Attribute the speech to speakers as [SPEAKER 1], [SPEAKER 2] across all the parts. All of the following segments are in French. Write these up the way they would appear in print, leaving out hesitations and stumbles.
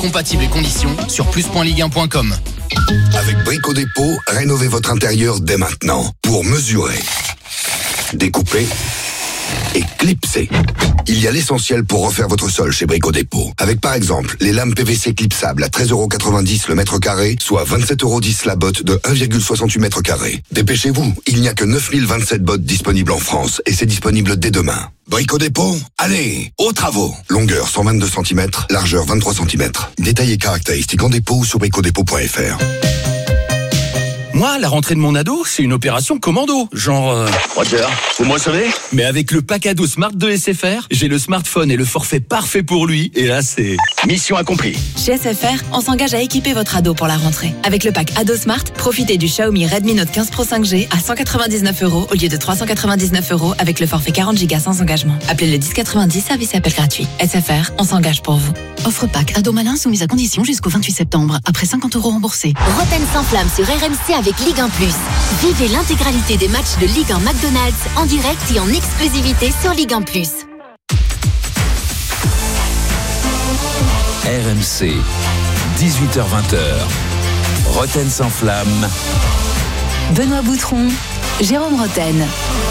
[SPEAKER 1] compatibles et conditions sur plus.ligue1.com.
[SPEAKER 2] Avec Brico Dépôt, rénovez votre intérieur dès maintenant pour mesurer, découper et clipser. Il y a l'essentiel pour refaire votre sol chez Brico Dépôt. Avec par exemple les lames PVC clipsables à 13,90€ le mètre carré, soit 27,10€ la botte de 1,68 mètres carrés. Dépêchez-vous, il n'y a que 9027 bottes disponibles en France et c'est disponible dès demain. Brico Dépôt, allez, aux travaux. Longueur 122 cm, largeur 23 cm. Détails et caractéristiques en dépôt ou sur bricodépôt.fr.
[SPEAKER 1] Moi, la rentrée de mon ado, c'est une opération commando. Genre...
[SPEAKER 3] Roger, vous me recevez ?
[SPEAKER 1] Mais avec le pack ado Smart de SFR, j'ai le smartphone et le forfait parfait pour lui. Et là, c'est...
[SPEAKER 3] Mission accomplie.
[SPEAKER 4] Chez SFR, on s'engage à équiper votre ado pour la rentrée. Avec le pack ado Smart, profitez du Xiaomi Redmi Note 15 Pro 5G à 199€ au lieu de 399€ avec le forfait 40Go sans engagement. Appelez le 1090, service et appel gratuit. SFR, on s'engage pour vous.
[SPEAKER 5] Offre pack ado malin soumise à condition jusqu'au 28 septembre. Après 50€ remboursés.
[SPEAKER 6] Roten sans flamme sur RMC avec Ligue 1+. Vivez l'intégralité des matchs de Ligue 1 McDonald's en direct et en exclusivité sur Ligue 1+.
[SPEAKER 7] RMC, 18h-20h. Roten sans flamme.
[SPEAKER 5] Benoît Boutron, Jérôme Roten.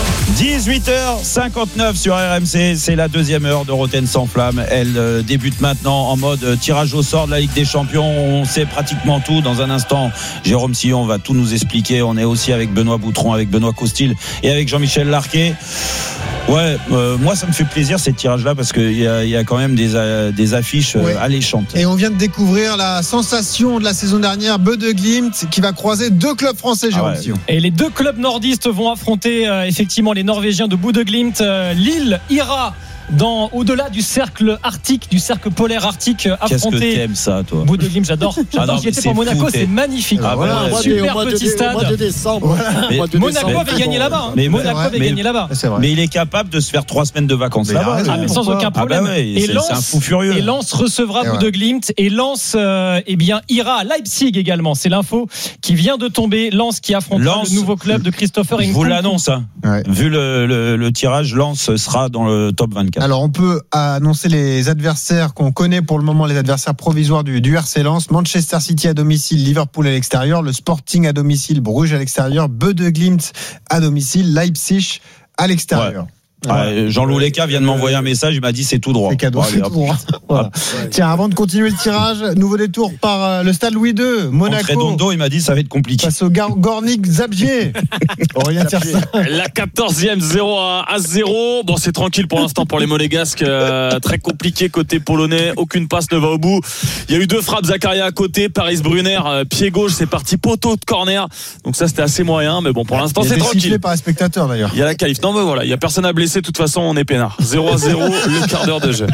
[SPEAKER 8] 18h59 sur RMC, c'est la deuxième heure de Roten sans flamme. Elle débute maintenant en mode tirage au sort de la Ligue des Champions. On sait pratiquement tout. Dans un instant, Jérôme Sillon va tout nous expliquer. On est aussi avec Benoît Boutron, avec Benoît Costil et avec Jean-Michel Larquet. Ouais, moi ça me fait plaisir ces tirages-là parce qu'il y a quand même des affiches alléchantes.
[SPEAKER 9] Et on vient de découvrir la sensation de la saison dernière, Bode Glimt, qui va croiser deux clubs français, Jérôme Sillon.
[SPEAKER 10] Et les deux clubs nordistes vont affronter effectivement les Norvégiens de Bode Glimt. Lille ira au-delà du cercle arctique, du cercle polaire arctique, affronter.
[SPEAKER 8] Qu'est-ce que t'aimes ça, toi?
[SPEAKER 10] Bode Glimt, j'adore. J'y étais pour Monaco, c'est magnifique. Super petit stade.
[SPEAKER 11] Au mois de décembre.
[SPEAKER 10] Monaco avait gagné là-bas. Monaco avait gagné là-bas.
[SPEAKER 8] Mais il est capable de se faire 3 semaines de vacances là-bas.
[SPEAKER 10] Mais sans aucun problème.
[SPEAKER 8] Et Lens, c'est un fou furieux.
[SPEAKER 10] Et Lens recevra Bode Glimt. Et Lens, ira à Leipzig également. C'est l'info qui vient de tomber. Lens qui affrontera le nouveau club de Christopher Nkunku.
[SPEAKER 8] Je vous l'annonce. Vu le tirage, Lens sera dans le top 24.
[SPEAKER 9] Alors on peut annoncer les adversaires qu'on connaît pour le moment, les adversaires provisoires du RC Lens. Manchester City à domicile, Liverpool à l'extérieur, le Sporting à domicile, Bruges à l'extérieur, Bode Glimt à domicile, Leipzig à l'extérieur.
[SPEAKER 8] Jean-Loup Leca vient de m'envoyer un message, il m'a dit c'est tout droit.
[SPEAKER 9] C'est cadeau, c'est tout droit. Voilà. Tiens, avant de continuer le tirage, nouveau détour par le stade Louis II, Monaco.
[SPEAKER 8] Redondo, il m'a dit ça va être compliqué.
[SPEAKER 9] Face au Gornik Zabrze. Aurélien Tiersin.
[SPEAKER 12] La 14e 0-0. Bon, c'est tranquille pour l'instant pour les Monégasques. Très compliqué côté polonais. Aucune passe ne va au bout. Il y a eu 2 frappes Zakaria à côté. Paris Brunner, pied gauche, c'est parti poteau de corner. Donc ça, c'était assez moyen. Mais bon, pour l'instant, c'est tranquille.
[SPEAKER 9] Sifflé par un spectateur d'ailleurs.
[SPEAKER 12] Il y a la qualif. Non, mais voilà, il n'y a personne à blesser. De toute façon, on est peinard. 0-0, le quart d'heure de jeu.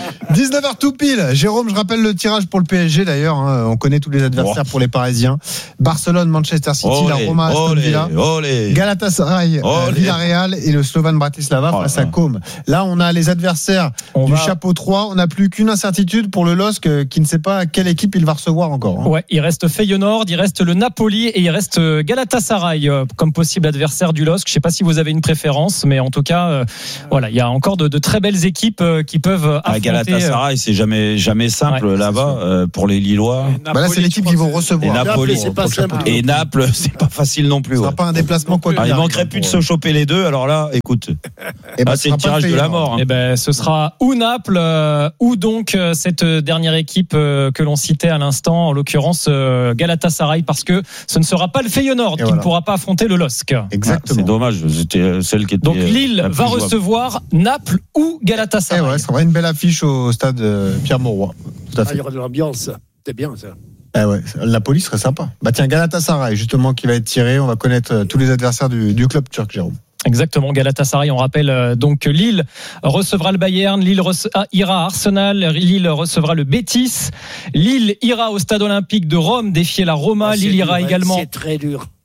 [SPEAKER 9] 19h tout pile. Jérôme, je rappelle le tirage pour le PSG d'ailleurs. On connaît tous les adversaires pour les Parisiens. Barcelone, Manchester City, la Roma, Aston Villa, Galatasaray, Villarreal et le Slovan Bratislava face à Côme. Là, on a les adversaires du chapeau 3. On n'a plus qu'une incertitude pour le LOSC qui ne sait pas quelle équipe il va recevoir encore.
[SPEAKER 10] Ouais, il reste Feyenoord, il reste le Napoli et il reste Galatasaray comme possible adversaire du LOSC. Je ne sais pas si vous avez une préférence, mais en tout cas, voilà, il y a encore de très belles équipes qui peuvent affronter.
[SPEAKER 8] Galatasaray, c'est jamais simple là-bas pour les Lillois.
[SPEAKER 9] Là, c'est l'équipe qu'ils vont recevoir.
[SPEAKER 8] Et Napoli,
[SPEAKER 11] c'est pas simple.
[SPEAKER 8] Et Naples, c'est pas facile non plus.
[SPEAKER 9] Ce sera pas un déplacement quoi.
[SPEAKER 8] Il manquerait plus de se choper les deux. Alors là, écoute, c'est le tirage de la mort.
[SPEAKER 10] Ce sera ou Naples ou donc cette dernière équipe que l'on citait à l'instant, en l'occurrence Galatasaray, parce que ce ne sera pas le Feyenoord qui ne pourra pas affronter le LOSC.
[SPEAKER 9] Exactement.
[SPEAKER 8] C'est dommage. C'était celle qui était.
[SPEAKER 10] Donc Lille va recevoir Naples ou Galatasaray.
[SPEAKER 9] Ça sera une belle affiche au stade Pierre-Mauroy. Tout à fait.
[SPEAKER 11] Il y aura de l'ambiance. C'est bien ça.
[SPEAKER 9] La police serait sympa. Tiens, Galatasaray justement qui va être tiré. On va connaître tous les adversaires du club turc, Jérôme.
[SPEAKER 10] Exactement, Galatasaray, on rappelle donc Lille recevra le Bayern, Lille ira à Arsenal, Lille recevra le Betis, Lille ira au stade olympique de Rome défier la Roma, Lille ira également.
[SPEAKER 11] C'est très dur.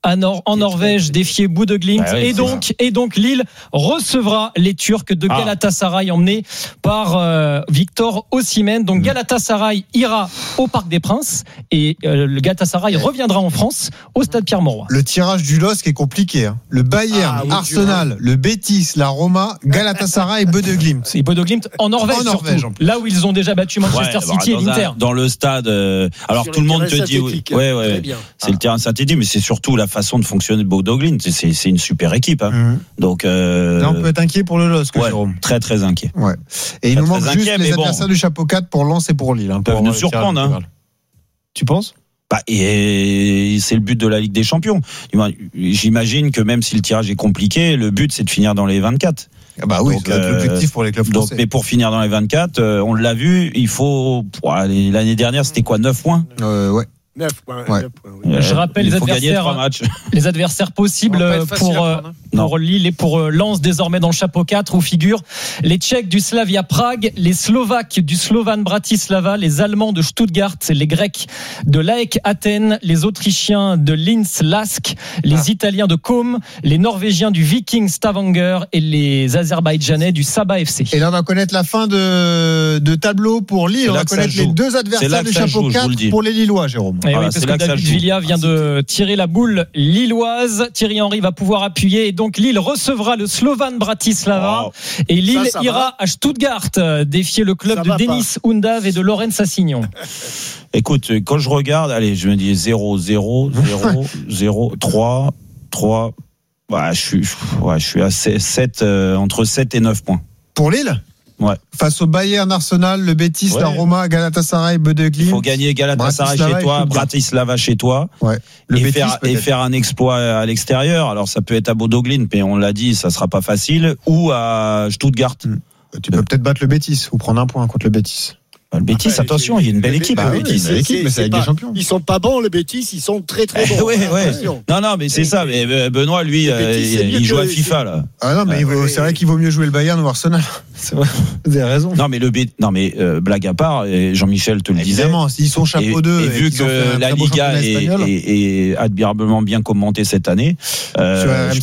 [SPEAKER 10] en Norvège défier Bodø/Glimt.
[SPEAKER 8] Ah oui,
[SPEAKER 10] et donc Lille recevra les Turcs de Galatasaray emmenés par Victor Osimhen. Donc Galatasaray ira au Parc des Princes et le Galatasaray reviendra en France au Stade Pierre-Mauroy.
[SPEAKER 9] Le tirage du LOSC est compliqué. Hein. Le Bayern, Arsenal, le Betis, la Roma, Galatasaray et Bodø/Glimt.
[SPEAKER 10] Et Bodø/Glimt en Norvège surtout. Là où ils ont déjà battu Manchester City et l'Inter.
[SPEAKER 8] Dans le stade, alors tout le monde te dit c'est le terrain synthétique, mais c'est surtout la façon de fonctionner de Bodø/Glimt. C'est une super équipe. Hein. Donc
[SPEAKER 9] là, on peut être inquiet pour le LOSC, Jérôme.
[SPEAKER 8] Très très inquiet.
[SPEAKER 9] Ouais. Et il nous manque juste les adversaires du chapeau 4 pour Lens et pour Lille.
[SPEAKER 8] Ils peuvent nous surprendre. Hein.
[SPEAKER 9] Tu penses?
[SPEAKER 8] Et c'est le but de la Ligue des Champions. J'imagine que même si le tirage est compliqué, le but c'est de finir dans les 24.
[SPEAKER 9] Ah bah oui, c'est l'objectif pour les clubs français.
[SPEAKER 8] Mais pour finir dans les 24, on l'a vu, il faut. L'année dernière, c'était quoi, 9 points?
[SPEAKER 9] Ouais.
[SPEAKER 11] 9 points.
[SPEAKER 10] Je rappelle les adversaires possibles pour Lille et pour Lens désormais dans le chapeau 4 où figurent les Tchèques du Slavia Prague, les Slovaques du Slovan Bratislava, les Allemands de Stuttgart, les Grecs de l'AEK Athènes, les Autrichiens de Linz Lask, les Italiens de Côme, les Norvégiens du Viking Stavanger et les Azerbaïdjanais du Sabah FC.
[SPEAKER 9] Et là on va connaître la fin de tableau pour Lille. On va connaître les deux adversaires du chapeau 4 pour les Lillois, Jérôme.
[SPEAKER 10] Et oui, parce que David Villa vient de tirer la boule lilloise. Thierry Henry va pouvoir appuyer et donc Lille recevra le Slovan Bratislava et Lille ira à Stuttgart défier le club de Denis Undav et de Laurent Sassignon.
[SPEAKER 8] Écoute, quand je regarde, allez, je me dis 0, 0, 0, 0, 3. Je suis à 7, entre 7 et 9 points.
[SPEAKER 9] Pour Lille ?
[SPEAKER 8] Ouais.
[SPEAKER 9] Face au Bayern, Arsenal, le Betis, la Roma, Galatasaray, Bodø/Glimt.
[SPEAKER 8] Il faut gagner Galatasaray chez toi, Bratislava chez toi, et faire un exploit à l'extérieur. Alors ça peut être à Bodø/Glimt, mais on l'a dit, ça sera pas facile, ou à Stuttgart.
[SPEAKER 9] Tu peux peut-être battre le Betis ou prendre un point contre le Betis.
[SPEAKER 8] Le Betis, attention, il y a une belle équipe.
[SPEAKER 9] Le Betis, mais c'est avec des champions.
[SPEAKER 11] Ils sont pas bons, le Betis, ils sont très très bons.
[SPEAKER 8] Non, mais c'est ça. Mais Benoît, lui, il joue à FIFA là.
[SPEAKER 9] Ah non, mais c'est vrai qu'il vaut mieux jouer le Bayern ou Arsenal. C'est vrai. Vous avez raison.
[SPEAKER 8] Non, mais blague à part, Jean-Michel te le disait.
[SPEAKER 9] Évidemment, s'ils sont chapeau 2
[SPEAKER 8] et vu que la Liga est admirablement bien commentée cette année, je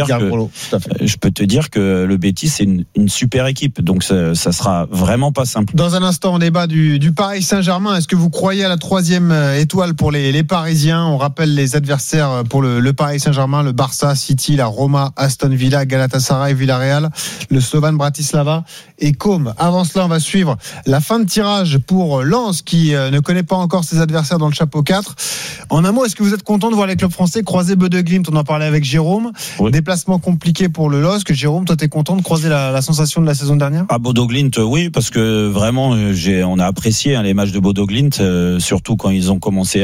[SPEAKER 8] peux te dire que le Betis c'est une super équipe. Donc ça sera vraiment pas simple.
[SPEAKER 9] Dans un instant, on débat du Paris Saint-Germain. Est-ce que vous croyez à la 3e étoile pour les Parisiens? On rappelle les adversaires pour le Paris Saint-Germain, le Barça, City, la Roma, Aston Villa, Galatasaray, Villarreal, le Slovan Bratislava et Côme. Avant cela, on va suivre la fin de tirage pour Lens qui ne connaît pas encore ses adversaires dans le chapeau 4. En un mot, est-ce que vous êtes content de voir les clubs français croiser Bodø/Glimt? On en parlait avec Jérôme. Oui. Déplacement compliqué pour le LOSC. Jérôme, toi, t'es content de croiser la sensation de la saison dernière?
[SPEAKER 8] À Bodø/Glimt, oui, parce que vraiment, on a apprécié les matchs de Bodø/Glimt, surtout quand ils ont commencé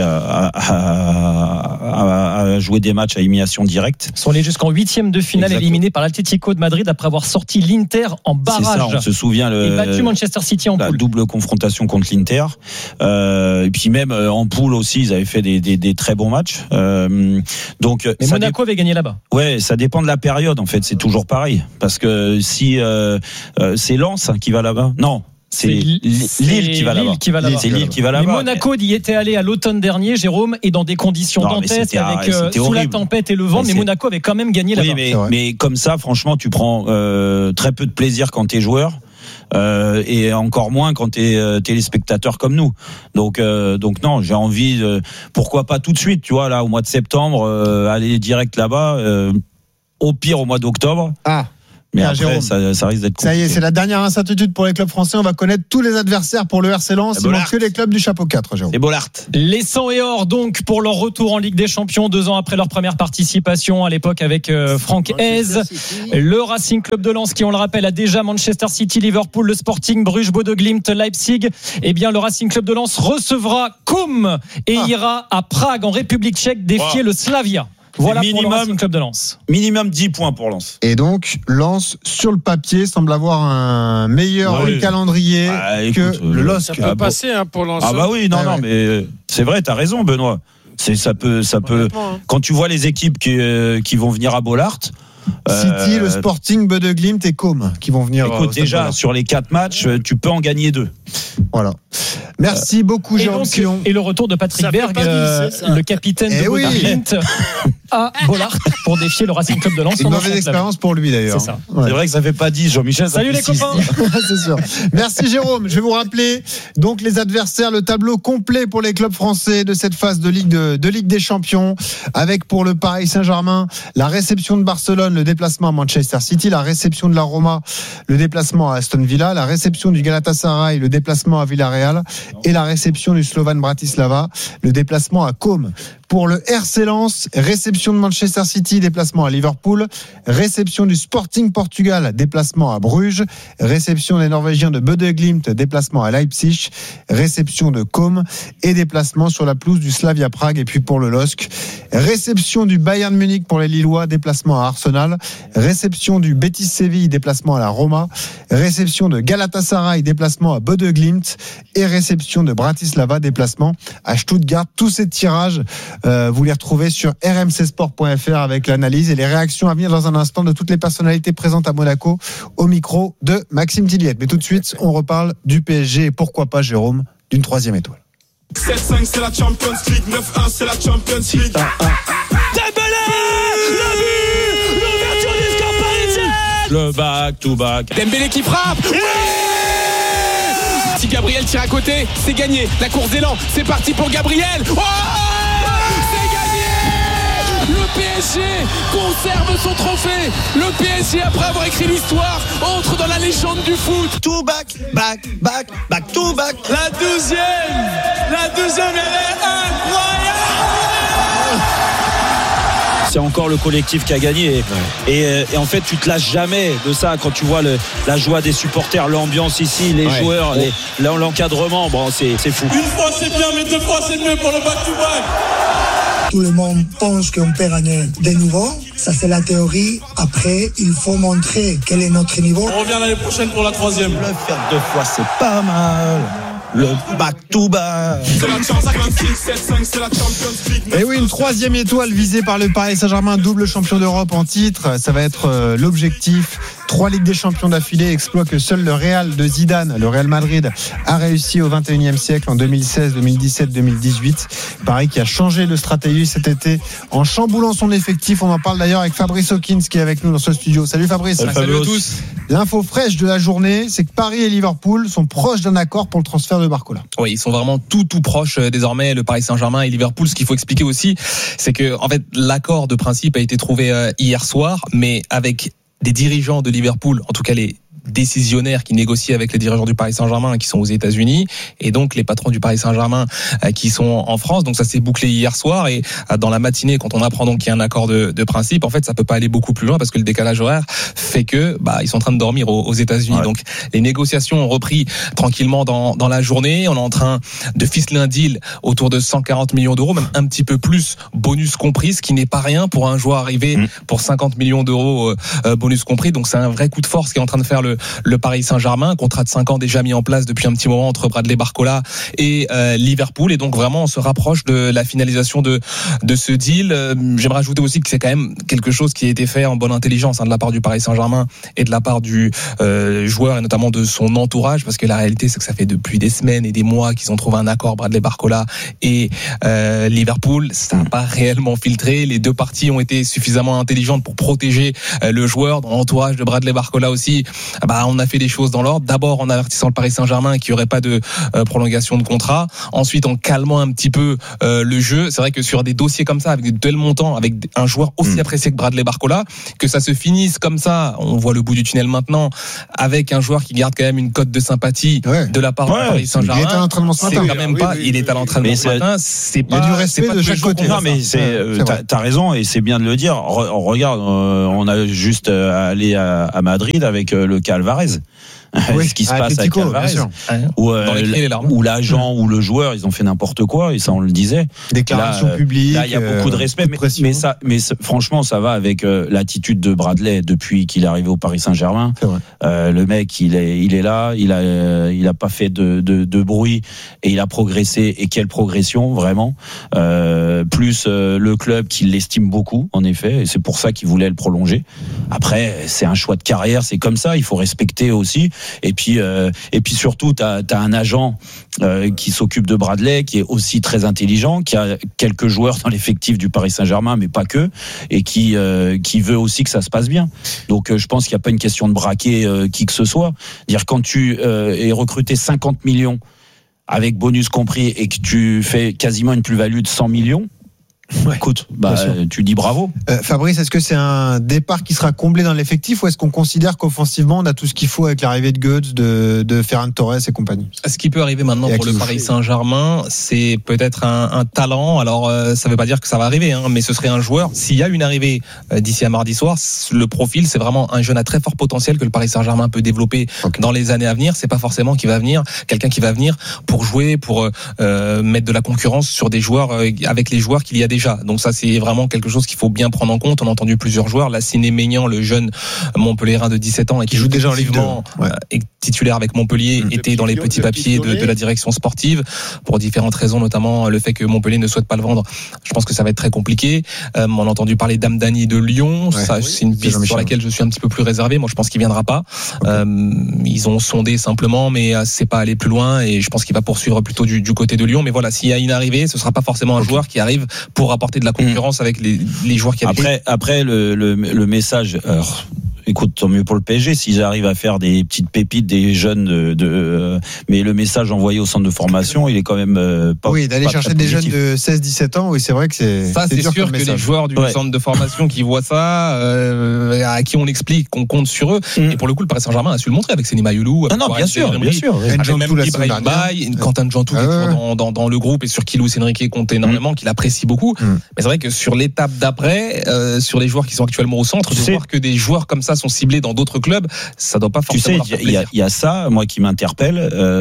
[SPEAKER 8] à jouer des matchs à élimination directe.
[SPEAKER 10] Ils sont allés jusqu'en 8e de finale, éliminés par l'Atlético de Madrid après avoir sorti l'Inter en barrage.
[SPEAKER 8] C'est ça, on se souvient
[SPEAKER 10] et battu Manchester City en poule.
[SPEAKER 8] La double confrontation contre l'Inter. Et puis même en poule aussi, ils avaient fait des très bons matchs. Mais
[SPEAKER 10] Monaco avait gagné là-bas.
[SPEAKER 8] Ouais, ça dépend de la période en fait. C'est toujours pareil, parce que si c'est Lens qui va là-bas, non. C'est Lille qui va là-bas. C'est Lille qui va là-bas.
[SPEAKER 10] Mais Monaco y était allé à l'automne dernier, Jérôme, et dans des conditions dantesques, avec sous la tempête et le vent. Mais Monaco avait quand même gagné là-bas.
[SPEAKER 8] Mais comme ça, franchement, tu prends très peu de plaisir quand t'es joueur. Et encore moins quand t'es téléspectateur comme nous. Donc non, j'ai envie pourquoi pas tout de suite, tu vois, là au mois de septembre, aller direct là-bas, au pire au mois d'octobre. Mais après, ça risque d'être compliqué.
[SPEAKER 9] Ça y est, c'est la dernière incertitude pour les clubs français. On va connaître tous les adversaires pour le RC Lens. Il manque que les clubs du chapeau 4, Jérôme.
[SPEAKER 8] Et Bollard.
[SPEAKER 10] Les 100 et or, donc, pour leur retour en Ligue des Champions, 2 ans après leur première participation, à l'époque avec Franck Hez. Le Racing Club de Lens, qui, on le rappelle, a déjà Manchester City, Liverpool, le Sporting, Bruges, Bodø/Glimt, Leipzig. Eh bien, le Racing Club de Lens recevra Côme et ira à Prague, en République tchèque, défier le Slavia. Voilà pour le Racing Club de Lens.
[SPEAKER 8] Minimum 10 points pour Lens.
[SPEAKER 9] Et donc, Lens, sur le papier, semble avoir un meilleur calendrier que le LOSC.
[SPEAKER 11] Ça peut passer pour Lens.
[SPEAKER 8] Ah bah oui, non, mais c'est vrai, t'as raison, Benoît. Ça peut. Quand tu vois les équipes qui vont venir à Bollard,
[SPEAKER 9] City, le Sporting, Bode Glimt et Com qui vont venir.
[SPEAKER 8] Écoute, déjà sur les 4 matchs, tu peux en gagner 2.
[SPEAKER 9] Voilà. Merci beaucoup, Jérôme Sion.
[SPEAKER 10] Et le retour de Patrick Berg, le capitaine de Bode Glimt à Bollard pour défier le Racing Club de Lens.
[SPEAKER 9] Une mauvaise expérience pour lui d'ailleurs.
[SPEAKER 10] C'est ça.
[SPEAKER 8] C'est vrai que ça fait pas 10, Jean-Michel.
[SPEAKER 10] Salut les copains.
[SPEAKER 9] C'est sûr. Merci Jérôme. Je vais vous rappeler donc les adversaires, le tableau complet pour les clubs français de cette phase de Ligue des Champions, avec pour le Paris Saint-Germain la réception de Barcelone, le déplacement à Manchester City, la réception de la Roma, le déplacement à Aston Villa, la réception du Galatasaray, le déplacement à Villarreal et la réception du Slovan Bratislava, le déplacement à Com. Pour le RC Lens, réception de Manchester City, déplacement à Liverpool, réception du Sporting Portugal, déplacement à Bruges, réception des Norvégiens de Bode Glimt, déplacement à Leipzig, réception de Com et déplacement sur la pelouse du Slavia Prague. Et puis pour le LOSC, réception du Bayern Munich pour les Lillois, déplacement à Arsenal, réception du Betis Séville, déplacement à la Roma, réception de Galatasaray, déplacement à Bode Glimt et réception de Bratislava, déplacement à Stuttgart. Tous ces tirages, vous les retrouvez sur rmcsport.fr avec l'analyse et les réactions à venir dans un instant de toutes les personnalités présentes à Monaco au micro de Maxime Tilliette. Mais tout de suite, on reparle du PSG et pourquoi pas, Jérôme, d'une 3e étoile.
[SPEAKER 13] 7-5 c'est la Champions League, 9-1 c'est la Champions League.
[SPEAKER 12] Dembélé, le but, l'ouverture du score parisien.
[SPEAKER 8] Le back-to-back.
[SPEAKER 13] Dembélé qui frappe. Oui. Si Gabriel tire à côté, c'est gagné. La course d'élan, c'est parti pour Gabriel. Oh, c'est gagné. Le PSG conserve son trophée. Le PSG, après avoir écrit l'histoire, entre dans la légende du foot.
[SPEAKER 14] To back, back to back.
[SPEAKER 13] La deuxième, elle est incroyable.
[SPEAKER 8] C'est encore le collectif qui a gagné et en fait tu te lâches jamais de ça quand tu vois la joie des supporters, l'ambiance ici, les joueurs, l'encadrement, bon c'est fou.
[SPEAKER 13] Une fois c'est bien, mais 2 fois c'est mieux pour le back-to-back.
[SPEAKER 14] Tout le monde pense qu'on peut gagner de nouveau. Ça, c'est la théorie. Après, il faut montrer quel est notre niveau.
[SPEAKER 13] On revient l'année prochaine pour la 3e.
[SPEAKER 14] Le faire 2 fois, c'est pas mal. Le back-to-back.
[SPEAKER 9] Et oui, une 3e étoile visée par le Paris Saint-Germain, double champion d'Europe en titre. Ça va être l'objectif. 3 Ligues des Champions d'affilée, exploit que seul le Real de Zidane, le Real Madrid, a réussi au 21e siècle en 2016, 2017, 2018. Paris qui a changé de stratégie cet été en chamboulant son effectif. On en parle d'ailleurs avec Fabrice Hawkins qui est avec nous dans ce studio. Salut Fabrice.
[SPEAKER 15] Salut à tous.
[SPEAKER 9] L'info fraîche de la journée, c'est que Paris et Liverpool sont proches d'un accord pour le transfert de Barcola.
[SPEAKER 15] Oui, ils sont vraiment tout proches désormais, le Paris Saint-Germain et Liverpool. Ce qu'il faut expliquer aussi, c'est que en fait l'accord de principe a été trouvé hier soir, mais avec des dirigeants de Liverpool, en tout cas les décisionnaires qui négocient avec les dirigeants du Paris Saint-Germain qui sont aux États-Unis et donc les patrons du Paris Saint-Germain qui sont en France. Donc ça s'est bouclé hier soir et dans la matinée quand on apprend donc qu'il y a un accord de principe, en fait ça peut pas aller beaucoup plus loin parce que le décalage horaire fait que ils sont en train de dormir aux États-Unis. Ouais. Donc les négociations ont repris tranquillement dans la journée. On est en train de ficeler un deal autour de 140 millions d'euros, même un petit peu plus, bonus compris, ce qui n'est pas rien pour un joueur arrivé pour 50 millions d'euros bonus compris. Donc c'est un vrai coup de force qui est en train de faire le Paris Saint-Germain, contrat de 5 ans déjà mis en place depuis un petit moment entre Bradley Barcola et Liverpool, et donc vraiment on se rapproche de la finalisation de ce deal. J'aimerais ajouter aussi que c'est quand même quelque chose qui a été fait en bonne intelligence de la part du Paris Saint-Germain et de la part du joueur et notamment de son entourage, parce que la réalité c'est que ça fait depuis des semaines et des mois qu'ils ont trouvé un accord, Bradley Barcola et Liverpool. Ça n'a pas réellement filtré, les deux parties ont été suffisamment intelligentes pour protéger le joueur. Dans l'entourage de Bradley Barcola aussi, on a fait les choses dans l'ordre. D'abord en avertissant le Paris Saint-Germain qu'il n'y aurait pas de prolongation de contrat. Ensuite en calmant un petit peu le jeu. C'est vrai que sur des dossiers comme ça, avec de tels montants, avec un joueur aussi apprécié que Bradley Barcola, que ça se finisse comme ça, on voit le bout du tunnel maintenant, avec un joueur qui garde quand même une cote de sympathie de la part du Paris Saint-Germain.
[SPEAKER 9] Il est à l'entraînement ce matin.
[SPEAKER 15] C'est quand même pas, il est à l'entraînement ce matin. C'est pas,
[SPEAKER 9] il y a du respect de chaque côté.
[SPEAKER 8] Non, mais t'as raison et c'est bien de le dire. Regarde, on a juste allé à Madrid avec le cas Alvarez. ce qui se passe avec Alvarez, où l'agent ou le joueur, ils ont fait n'importe quoi, et ça on le disait.
[SPEAKER 9] Déclaration publique.
[SPEAKER 8] Là, il y a beaucoup de respect, mais franchement, ça va avec l'attitude de Bradley depuis qu'il est arrivé au Paris Saint-Germain. Le mec, il est là, il a pas fait de bruit et il a progressé. Et quelle progression, vraiment. Plus le club qui l'estime beaucoup, en effet, et c'est pour ça qu'il voulait le prolonger. Après, c'est un choix de carrière, c'est comme ça, il faut respecter aussi. Et puis surtout, t'as un agent qui s'occupe de Bradley, qui est aussi très intelligent, qui a quelques joueurs dans l'effectif du Paris Saint-Germain, mais pas que, et qui veut aussi que ça se passe bien. Donc je pense qu'il n'y a pas une question de braquer qui que ce soit. Dire quand tu es recruté 50 millions avec bonus compris et que tu fais quasiment une plus-value de 100 millions. Écoute, tu dis bravo.
[SPEAKER 9] Fabrice, est-ce que c'est un départ qui sera comblé dans l'effectif ou est-ce qu'on considère qu'offensivement on a tout ce qu'il faut avec l'arrivée de Götze, de Ferran Torres et compagnie?
[SPEAKER 15] Ce qui peut arriver maintenant pour le Paris Saint-Germain, c'est peut-être un talent. Alors ça ne veut pas dire que ça va arriver, mais ce serait un joueur. S'il y a une arrivée d'ici à mardi soir, le profil, c'est vraiment un jeune à très fort potentiel que le Paris Saint-Germain peut développer dans les années à venir. C'est pas forcément quelqu'un qui va venir pour jouer, pour mettre de la concurrence sur des joueurs avec les joueurs qu'il y a déjà. Donc ça, c'est vraiment quelque chose qu'il faut bien prendre en compte. On a entendu plusieurs joueurs. Là, Siné Maignan, le jeune Montpellierin de 17 ans et qui joue déjà en Ligue 2, est titulaire avec Montpellier, était dans les petits papiers de la direction sportive pour différentes raisons, notamment le fait que Montpellier ne souhaite pas le vendre. Je pense que ça va être très compliqué. On a entendu parler d'Amdani de Lyon. Ça, c'est une piste sur laquelle je suis un petit peu plus réservé. Moi, je pense qu'il viendra pas. Ils ont sondé simplement, mais c'est pas aller plus loin. Et je pense qu'il va poursuivre plutôt du côté de Lyon. Mais voilà, s'il y a une arrivée, ce sera pas forcément un joueur qui arrive pour apporter de la concurrence avec les joueurs qui avaient.
[SPEAKER 8] Après le message. Alors, écoute, tant mieux pour le PSG s'ils arrivent à faire des petites pépites, des jeunes mais le message envoyé au centre de formation, il est quand même pas.
[SPEAKER 9] Oui, d'aller chercher des jeunes de 16-17 ans, oui, c'est vrai que c'est.
[SPEAKER 15] Ça, c'est sûr que les joueurs du centre de formation qui voient ça, à qui on explique qu'on compte sur eux. Et pour le coup, le Paris Saint-Germain a su le montrer avec Séné Mayulu.
[SPEAKER 8] Non, bien sûr.
[SPEAKER 15] Avec même Ibrahim Baye, Quentin Djantou qui est toujours dans le groupe et sur qui Luis Enrique compte énormément, qu'il apprécie beaucoup. Mais c'est vrai que sur l'étape d'après, sur les joueurs qui sont actuellement au centre, de voir que des joueurs comme ça sont ciblés dans d'autres clubs, ça doit pas forcément.
[SPEAKER 8] Tu sais, il y a ça, moi qui m'interpelle,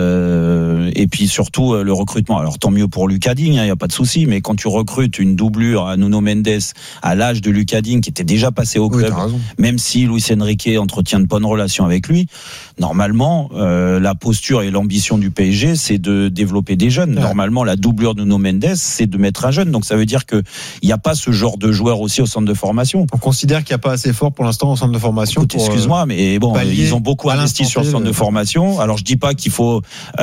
[SPEAKER 8] et puis surtout le recrutement. Alors tant mieux pour Lucas Digne, il y a pas de souci, mais quand tu recrutes une doublure à Nuno Mendes à l'âge de Lucas Digne qui était déjà passé au club, même si Luis Enrique entretient de bonnes relations avec lui, normalement la posture et l'ambition du PSG, c'est de développer des jeunes. Normalement, la doublure de Nuno Mendes, c'est de mettre un jeune. Donc ça veut dire que il y a pas ce genre de joueur aussi au centre de formation.
[SPEAKER 9] On considère qu'il n'y a pas assez fort pour l'instant au centre de formation.
[SPEAKER 8] Écoute, excuse-moi, mais bon, ils ont beaucoup investi sur le centre de formation. Alors je dis pas qu'il faut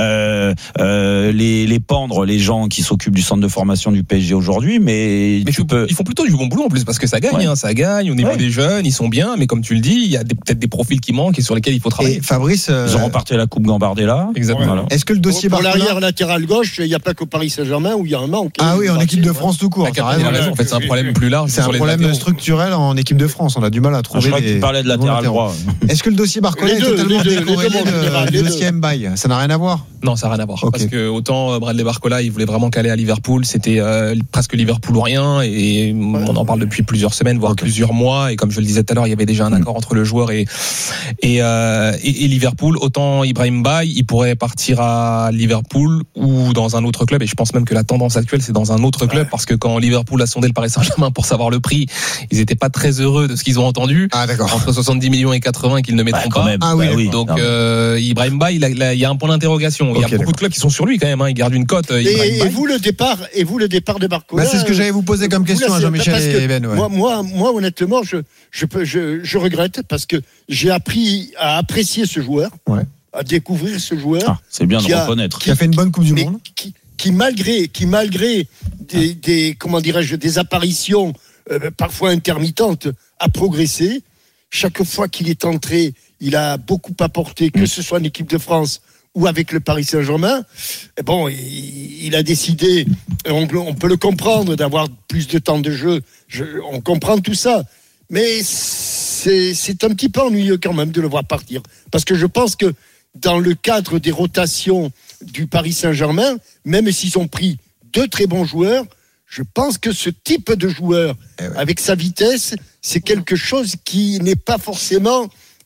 [SPEAKER 8] les pendre, les gens qui s'occupent du centre de formation du PSG aujourd'hui, mais
[SPEAKER 15] ils font plutôt du bon boulot en plus parce que ça gagne, ça gagne au niveau des jeunes, ils sont bien, mais comme tu le dis, il y a peut-être des profils qui manquent et sur lesquels il faut travailler.
[SPEAKER 9] Et Fabrice,
[SPEAKER 8] ils ont remporté la Coupe Gambardella.
[SPEAKER 15] Exactement. Voilà.
[SPEAKER 9] Est-ce que le dossier
[SPEAKER 11] pour l'arrière latéral gauche, il n'y a pas qu'au Paris Saint-Germain où il y a un manque.
[SPEAKER 9] Ah oui, en équipe de France tout court.
[SPEAKER 15] En fait, c'est un problème plus large.
[SPEAKER 9] C'est un problème structurel en équipe de France. On a du mal à trouver.
[SPEAKER 8] Je crois que tu parlais de latéral droit.
[SPEAKER 9] Est-ce que le dossier Barcola est totalement décorrélé du dossier Mbaye? Ça n'a rien à voir?
[SPEAKER 15] Non, ça n'a rien à voir. Parce que autant Bradley Barcola, il voulait vraiment caler à Liverpool, c'était presque Liverpool ou rien, et on en parle depuis plusieurs semaines, voire plusieurs mois, et comme je le disais tout à l'heure, il y avait déjà un accord entre le joueur et Liverpool. Autant Ibrahim Baye, il pourrait partir à Liverpool ou dans un autre club, et je pense même que la tendance actuelle, c'est dans un autre club, parce que quand Liverpool a sondé le Paris Saint-Germain pour savoir le prix, ils n'étaient pas très heureux de ce qu'ils ont entendu. Entre 70 millions et 80 qu'ils ne mettront pas.
[SPEAKER 8] Même.
[SPEAKER 15] Donc Ibrahim Baye, il y a un point d'interrogation. Il y a beaucoup de clubs qui sont sur lui quand même. Il garde une cote.
[SPEAKER 11] Et vous le départ de Barcola.
[SPEAKER 9] C'est ce que j'allais vous poser comme question à Jean-Michel et Ben.
[SPEAKER 11] Moi, honnêtement, je regrette parce que j'ai appris à apprécier ce joueur, à découvrir ce joueur.
[SPEAKER 8] C'est bien de reconnaître.
[SPEAKER 9] Qui a fait une bonne Coupe du Monde.
[SPEAKER 11] Qui malgré des apparitions parfois intermittentes, a progressé. Chaque fois qu'il est entré, il a beaucoup apporté, que ce soit en équipe de France ou avec le Paris Saint-Germain. Et bon, il a décidé, on peut le comprendre, d'avoir plus de temps de jeu. On comprend tout ça. Mais c'est un petit peu ennuyeux quand même de le voir partir. Parce que je pense que dans le cadre des rotations du Paris Saint-Germain, même s'ils ont pris 2 très bons joueurs, je pense que ce type de joueur, avec sa vitesse, c'est quelque chose qui n'est pas forcément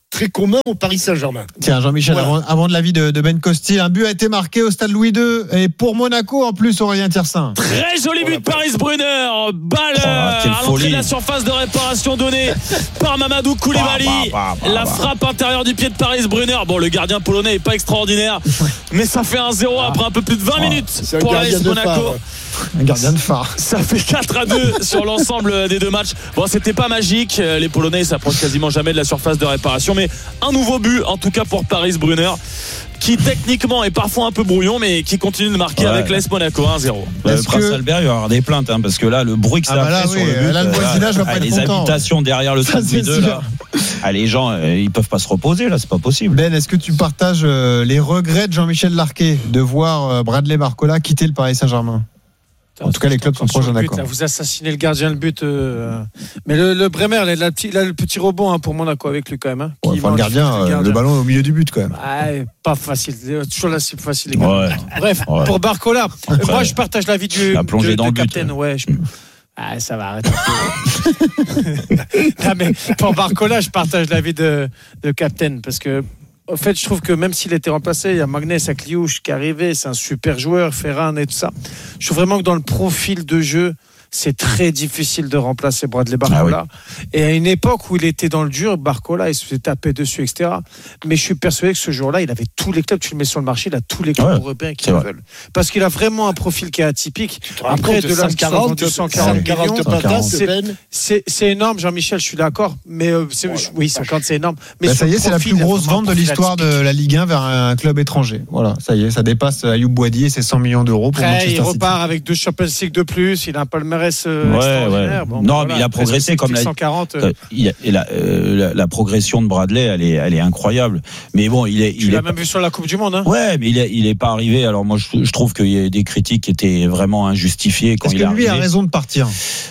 [SPEAKER 11] très commun au Paris Saint-Germain.
[SPEAKER 9] Tiens, Jean-Michel, avant de l'avis de Ben Costil, un but a été marqué au stade Louis II et pour Monaco en plus, Aurélien Tiersin.
[SPEAKER 12] Très joli but de Paris Brunner. Balle à l'entrée de la surface de réparation donnée par Mamadou Koulibaly. La frappe intérieure du pied de Paris Brunner. Bon, le gardien polonais n'est pas extraordinaire, mais ça fait 1-0 après un peu plus de 20 minutes pour l'AS Monaco.
[SPEAKER 9] Un gardien de phare.
[SPEAKER 12] Ça fait 4-2 sur l'ensemble des deux matchs. Bon, c'était pas magique. Les Polonais s'approchent quasiment jamais de la surface de réparation, mais un nouveau but en tout cas pour Paris Brunner, qui techniquement est parfois un peu brouillon, mais qui continue de marquer avec l'AS Monaco 1-0.
[SPEAKER 8] Le Prince Albert, il va y avoir des plaintes, parce que là, le bruit que ça fait sur le but,
[SPEAKER 9] là, le voisinage va pas être
[SPEAKER 8] les
[SPEAKER 9] content.
[SPEAKER 8] habitations derrière le stade Louis II, là. Les gens, ils peuvent pas se reposer, là, c'est pas possible.
[SPEAKER 9] Ben, est-ce que tu partages les regrets de Jean-Michel Larquet de voir Bradley Barcola quitter le Paris Saint-Germain? En tout cas, les clubs sont proches d'un accord.
[SPEAKER 16] Vous assassinez le gardien de but. Mais le Bremer, il a le petit rebond pour Monaco avec lui quand même.
[SPEAKER 9] Le gardien, le ballon est au milieu du but quand même.
[SPEAKER 16] Pas facile. Toujours là, c'est facile. Les gars. Bref, pour Barcola, moi je partage l'avis du capitaine. Ça va arrêter. Non, mais pour Barcola, je partage l'avis de capitaine parce que. En fait, je trouve que même s'il était remplacé, il y a Magnès Akliouche qui est arrivé, c'est un super joueur, Ferran et tout ça. Je trouve vraiment que dans le profil de jeu, c'est très difficile de remplacer Bradley Barcola. Et à une époque où il était dans le dur, Barcola, il se faisait taper dessus, etc. Mais je suis persuadé que ce jour-là, il avait tous les clubs, tu le mets sur le marché, il a tous les clubs européens qui le veulent. Parce qu'il a vraiment un profil qui est atypique. Après, de là, 140 millions, c'est énorme, Jean-Michel, je suis d'accord. Mais oui, 50, c'est énorme. Mais
[SPEAKER 9] ça y est, c'est la plus grosse vente de l'histoire de la Ligue 1 vers un club étranger. Voilà, ça y est, ça dépasse Ayoub Boadi et ses 100 millions d'euros pour Manchester City.
[SPEAKER 16] Il repart avec 2 Champions League de plus, il a un palmarès extraordinaire. Bon,
[SPEAKER 8] non, mais il a progressé comme la progression de Bradley, elle est incroyable. Mais bon,
[SPEAKER 16] tu l'as même vu sur la Coupe du Monde.
[SPEAKER 8] Ouais, mais il est pas arrivé. Alors moi, je trouve qu'il y a des critiques qui étaient vraiment injustifiées quand il est arrivé.
[SPEAKER 9] Est-ce que lui a raison de partir?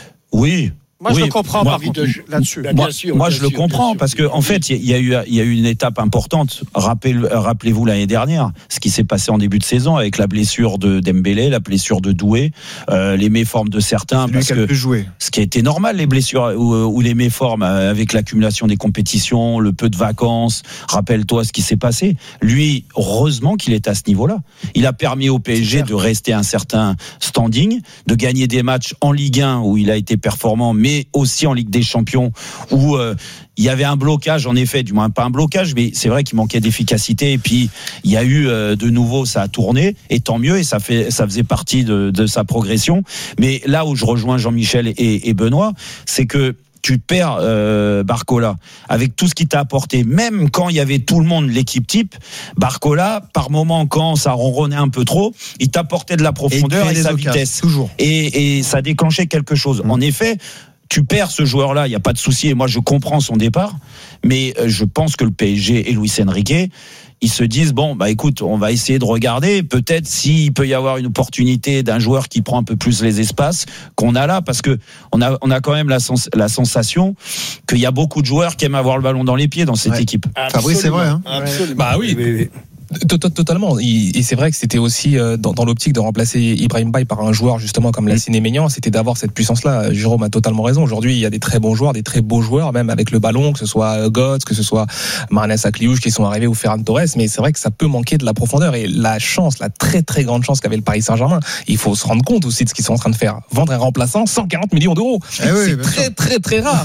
[SPEAKER 8] Oui.
[SPEAKER 16] Moi, je le comprends là-dessus.
[SPEAKER 8] Moi, je le comprends parce que en fait, il y a eu une étape importante. Rappelez-vous l'année dernière, ce qui s'est passé en début de saison avec la blessure de Dembélé, la blessure de Doué, les méformes de certains.
[SPEAKER 9] Parce que
[SPEAKER 8] ce qui a été normal, les blessures ou les méformes avec l'accumulation des compétitions, le peu de vacances. Rappelle-toi ce qui s'est passé. Lui, heureusement qu'il est à ce niveau-là. Il a permis au PSG de rester un certain standing, de gagner des matchs en Ligue 1 où il a été performant, mais aussi en Ligue des Champions où il y avait un blocage, en effet, du moins pas un blocage, mais c'est vrai qu'il manquait d'efficacité. Et puis il y a eu de nouveau, ça a tourné, et tant mieux, et ça faisait partie de sa progression. Mais là où je rejoins Jean-Michel et Benoît, c'est que tu perds Barcola avec tout ce qu'il t'a apporté, même quand il y avait tout le monde, l'équipe type. Barcola, par moment, quand ça ronronnait un peu trop, il t'apportait de la profondeur et sa vitesse,
[SPEAKER 9] toujours.
[SPEAKER 8] Et ça déclenchait quelque chose. En effet, tu perds ce joueur-là, il n'y a pas de souci, et moi je comprends son départ, mais je pense que le PSG et Luis Enrique, ils se disent, écoute, on va essayer de regarder, peut-être s'il peut y avoir une opportunité d'un joueur qui prend un peu plus les espaces qu'on a là, parce que on a quand même la sensation qu'il y a beaucoup de joueurs qui aiment avoir le ballon dans les pieds dans cette équipe.
[SPEAKER 9] Fabrice, c'est vrai, hein.
[SPEAKER 15] Absolument. Oui. Totalement. Et c'est vrai que c'était aussi dans l'optique de remplacer Ibrahim Baye par un joueur justement comme Lassine Maignan, c'était d'avoir cette puissance-là. Jérôme a totalement raison. Aujourd'hui, il y a des très bons joueurs, des très beaux joueurs, même avec le ballon, que ce soit Götze, que ce soit Magnès Akliouche qui sont arrivés, ou Ferran Torres. Mais c'est vrai que ça peut manquer de la profondeur, et la très très grande chance qu'avait le Paris Saint-Germain. Il faut se rendre compte aussi de ce qu'ils sont en train de faire. Vendre un remplaçant, 140 millions d'euros. C'est très très très rare.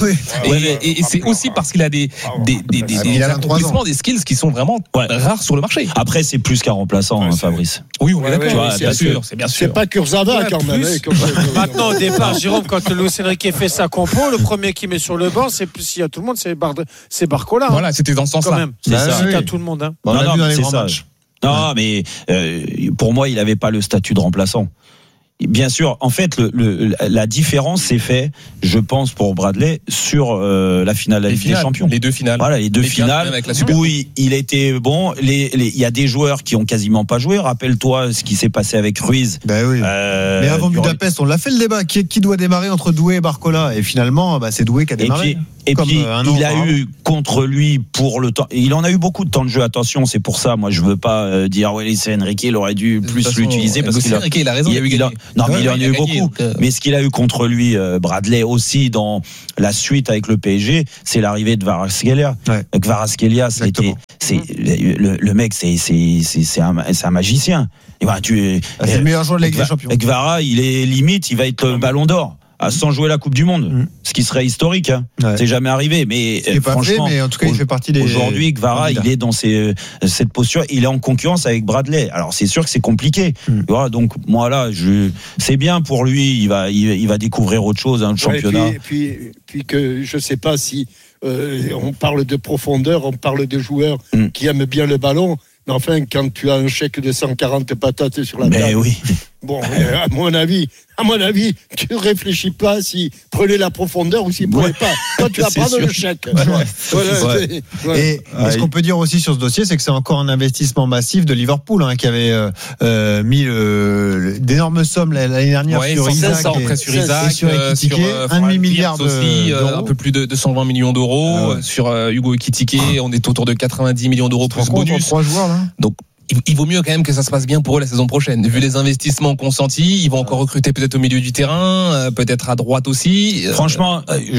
[SPEAKER 15] Et c'est aussi parce qu'il a des accomplissements, des skills qui sont vraiment rares sur le marché.
[SPEAKER 8] Après, c'est plus qu'un remplaçant, Fabrice.
[SPEAKER 15] Oui, on est d'accord.
[SPEAKER 11] C'est bien sûr. C'est pas Kurzawa quand même.
[SPEAKER 16] Maintenant, au départ, Jérôme, quand Luis Enrique fait sa compo, le premier qui met sur le banc, c'est plus s'il y a tout le monde, c'est Barcola.
[SPEAKER 15] Voilà, c'était dans ce sens-là.
[SPEAKER 16] Quand même. C'est ça. Si t'as tout le monde.
[SPEAKER 9] Non, c'est ça.
[SPEAKER 8] Non, mais pour moi, il n'avait pas le statut de remplaçant. Bien sûr, en fait, la différence s'est faite, je pense, pour Bradley sur la finale de la Ligue des Champions.
[SPEAKER 15] Les deux finales.
[SPEAKER 8] Voilà, les deux finales où il était bon. Il y a des joueurs qui ont quasiment pas joué. Rappelle-toi ce qui s'est passé avec Ruiz.
[SPEAKER 9] Ben oui. Mais avant Budapest, on l'a fait le débat. Qui doit démarrer entre Doué et Barcola? Et finalement, c'est Doué qui a démarré.
[SPEAKER 8] Et puis il a eu contre lui pour le temps. Il en a eu beaucoup de temps de jeu. Attention, c'est pour ça. Moi, je veux pas dire c'est Enrique. Il aurait dû plus l'utiliser parce qu'il
[SPEAKER 15] il a raison.
[SPEAKER 8] il en a eu beaucoup. Mais ce qu'il a eu contre lui, Bradley aussi dans la suite avec le PSG, c'est l'arrivée de Kvaratskhelia. Kvaratskhelia, c'est le mec, c'est un magicien. Et voilà,
[SPEAKER 9] c'est le meilleur joueur de la Ligue des Champions.
[SPEAKER 8] Kvara, il est limite, il va être le Ballon d'Or. Sans jouer la Coupe du Monde, ce qui serait historique. Hein. Ouais. C'est jamais arrivé, mais franchement,
[SPEAKER 9] mais en tout cas, il fait partie des.
[SPEAKER 8] Aujourd'hui, Kvara, il est dans cette posture, il est en concurrence avec Bradley. Alors c'est sûr que c'est compliqué. Voilà, donc moi là, c'est bien pour lui. Il va découvrir autre chose, le championnat.
[SPEAKER 11] Et puis que je sais pas si on parle de profondeur, on parle de joueurs qui aiment bien le ballon. Mais enfin, quand tu as un chèque de 140 patates sur la table.
[SPEAKER 8] Oui.
[SPEAKER 11] Bon, à mon avis, tu réfléchis pas si prenez la profondeur ou s'il prenez pas. Toi, tu vas prendre le chèque.
[SPEAKER 9] Et ce qu'on peut dire aussi sur ce dossier, c'est que c'est encore un investissement massif de Liverpool qui avait mis d'énormes sommes l'année dernière sur Isaac
[SPEAKER 15] et sur
[SPEAKER 9] Ekitike, 1,5 milliard d'euros.
[SPEAKER 15] Un peu plus de 220 millions d'euros. Sur Hugo Ekitike, on est autour de 90 millions d'euros plus bonus.
[SPEAKER 9] 3 joueurs là.
[SPEAKER 15] Donc il vaut mieux quand même que ça se passe bien pour eux la saison prochaine. Vu les investissements consentis, ils vont encore recruter peut-être au milieu du terrain, peut-être à droite aussi.
[SPEAKER 8] Franchement,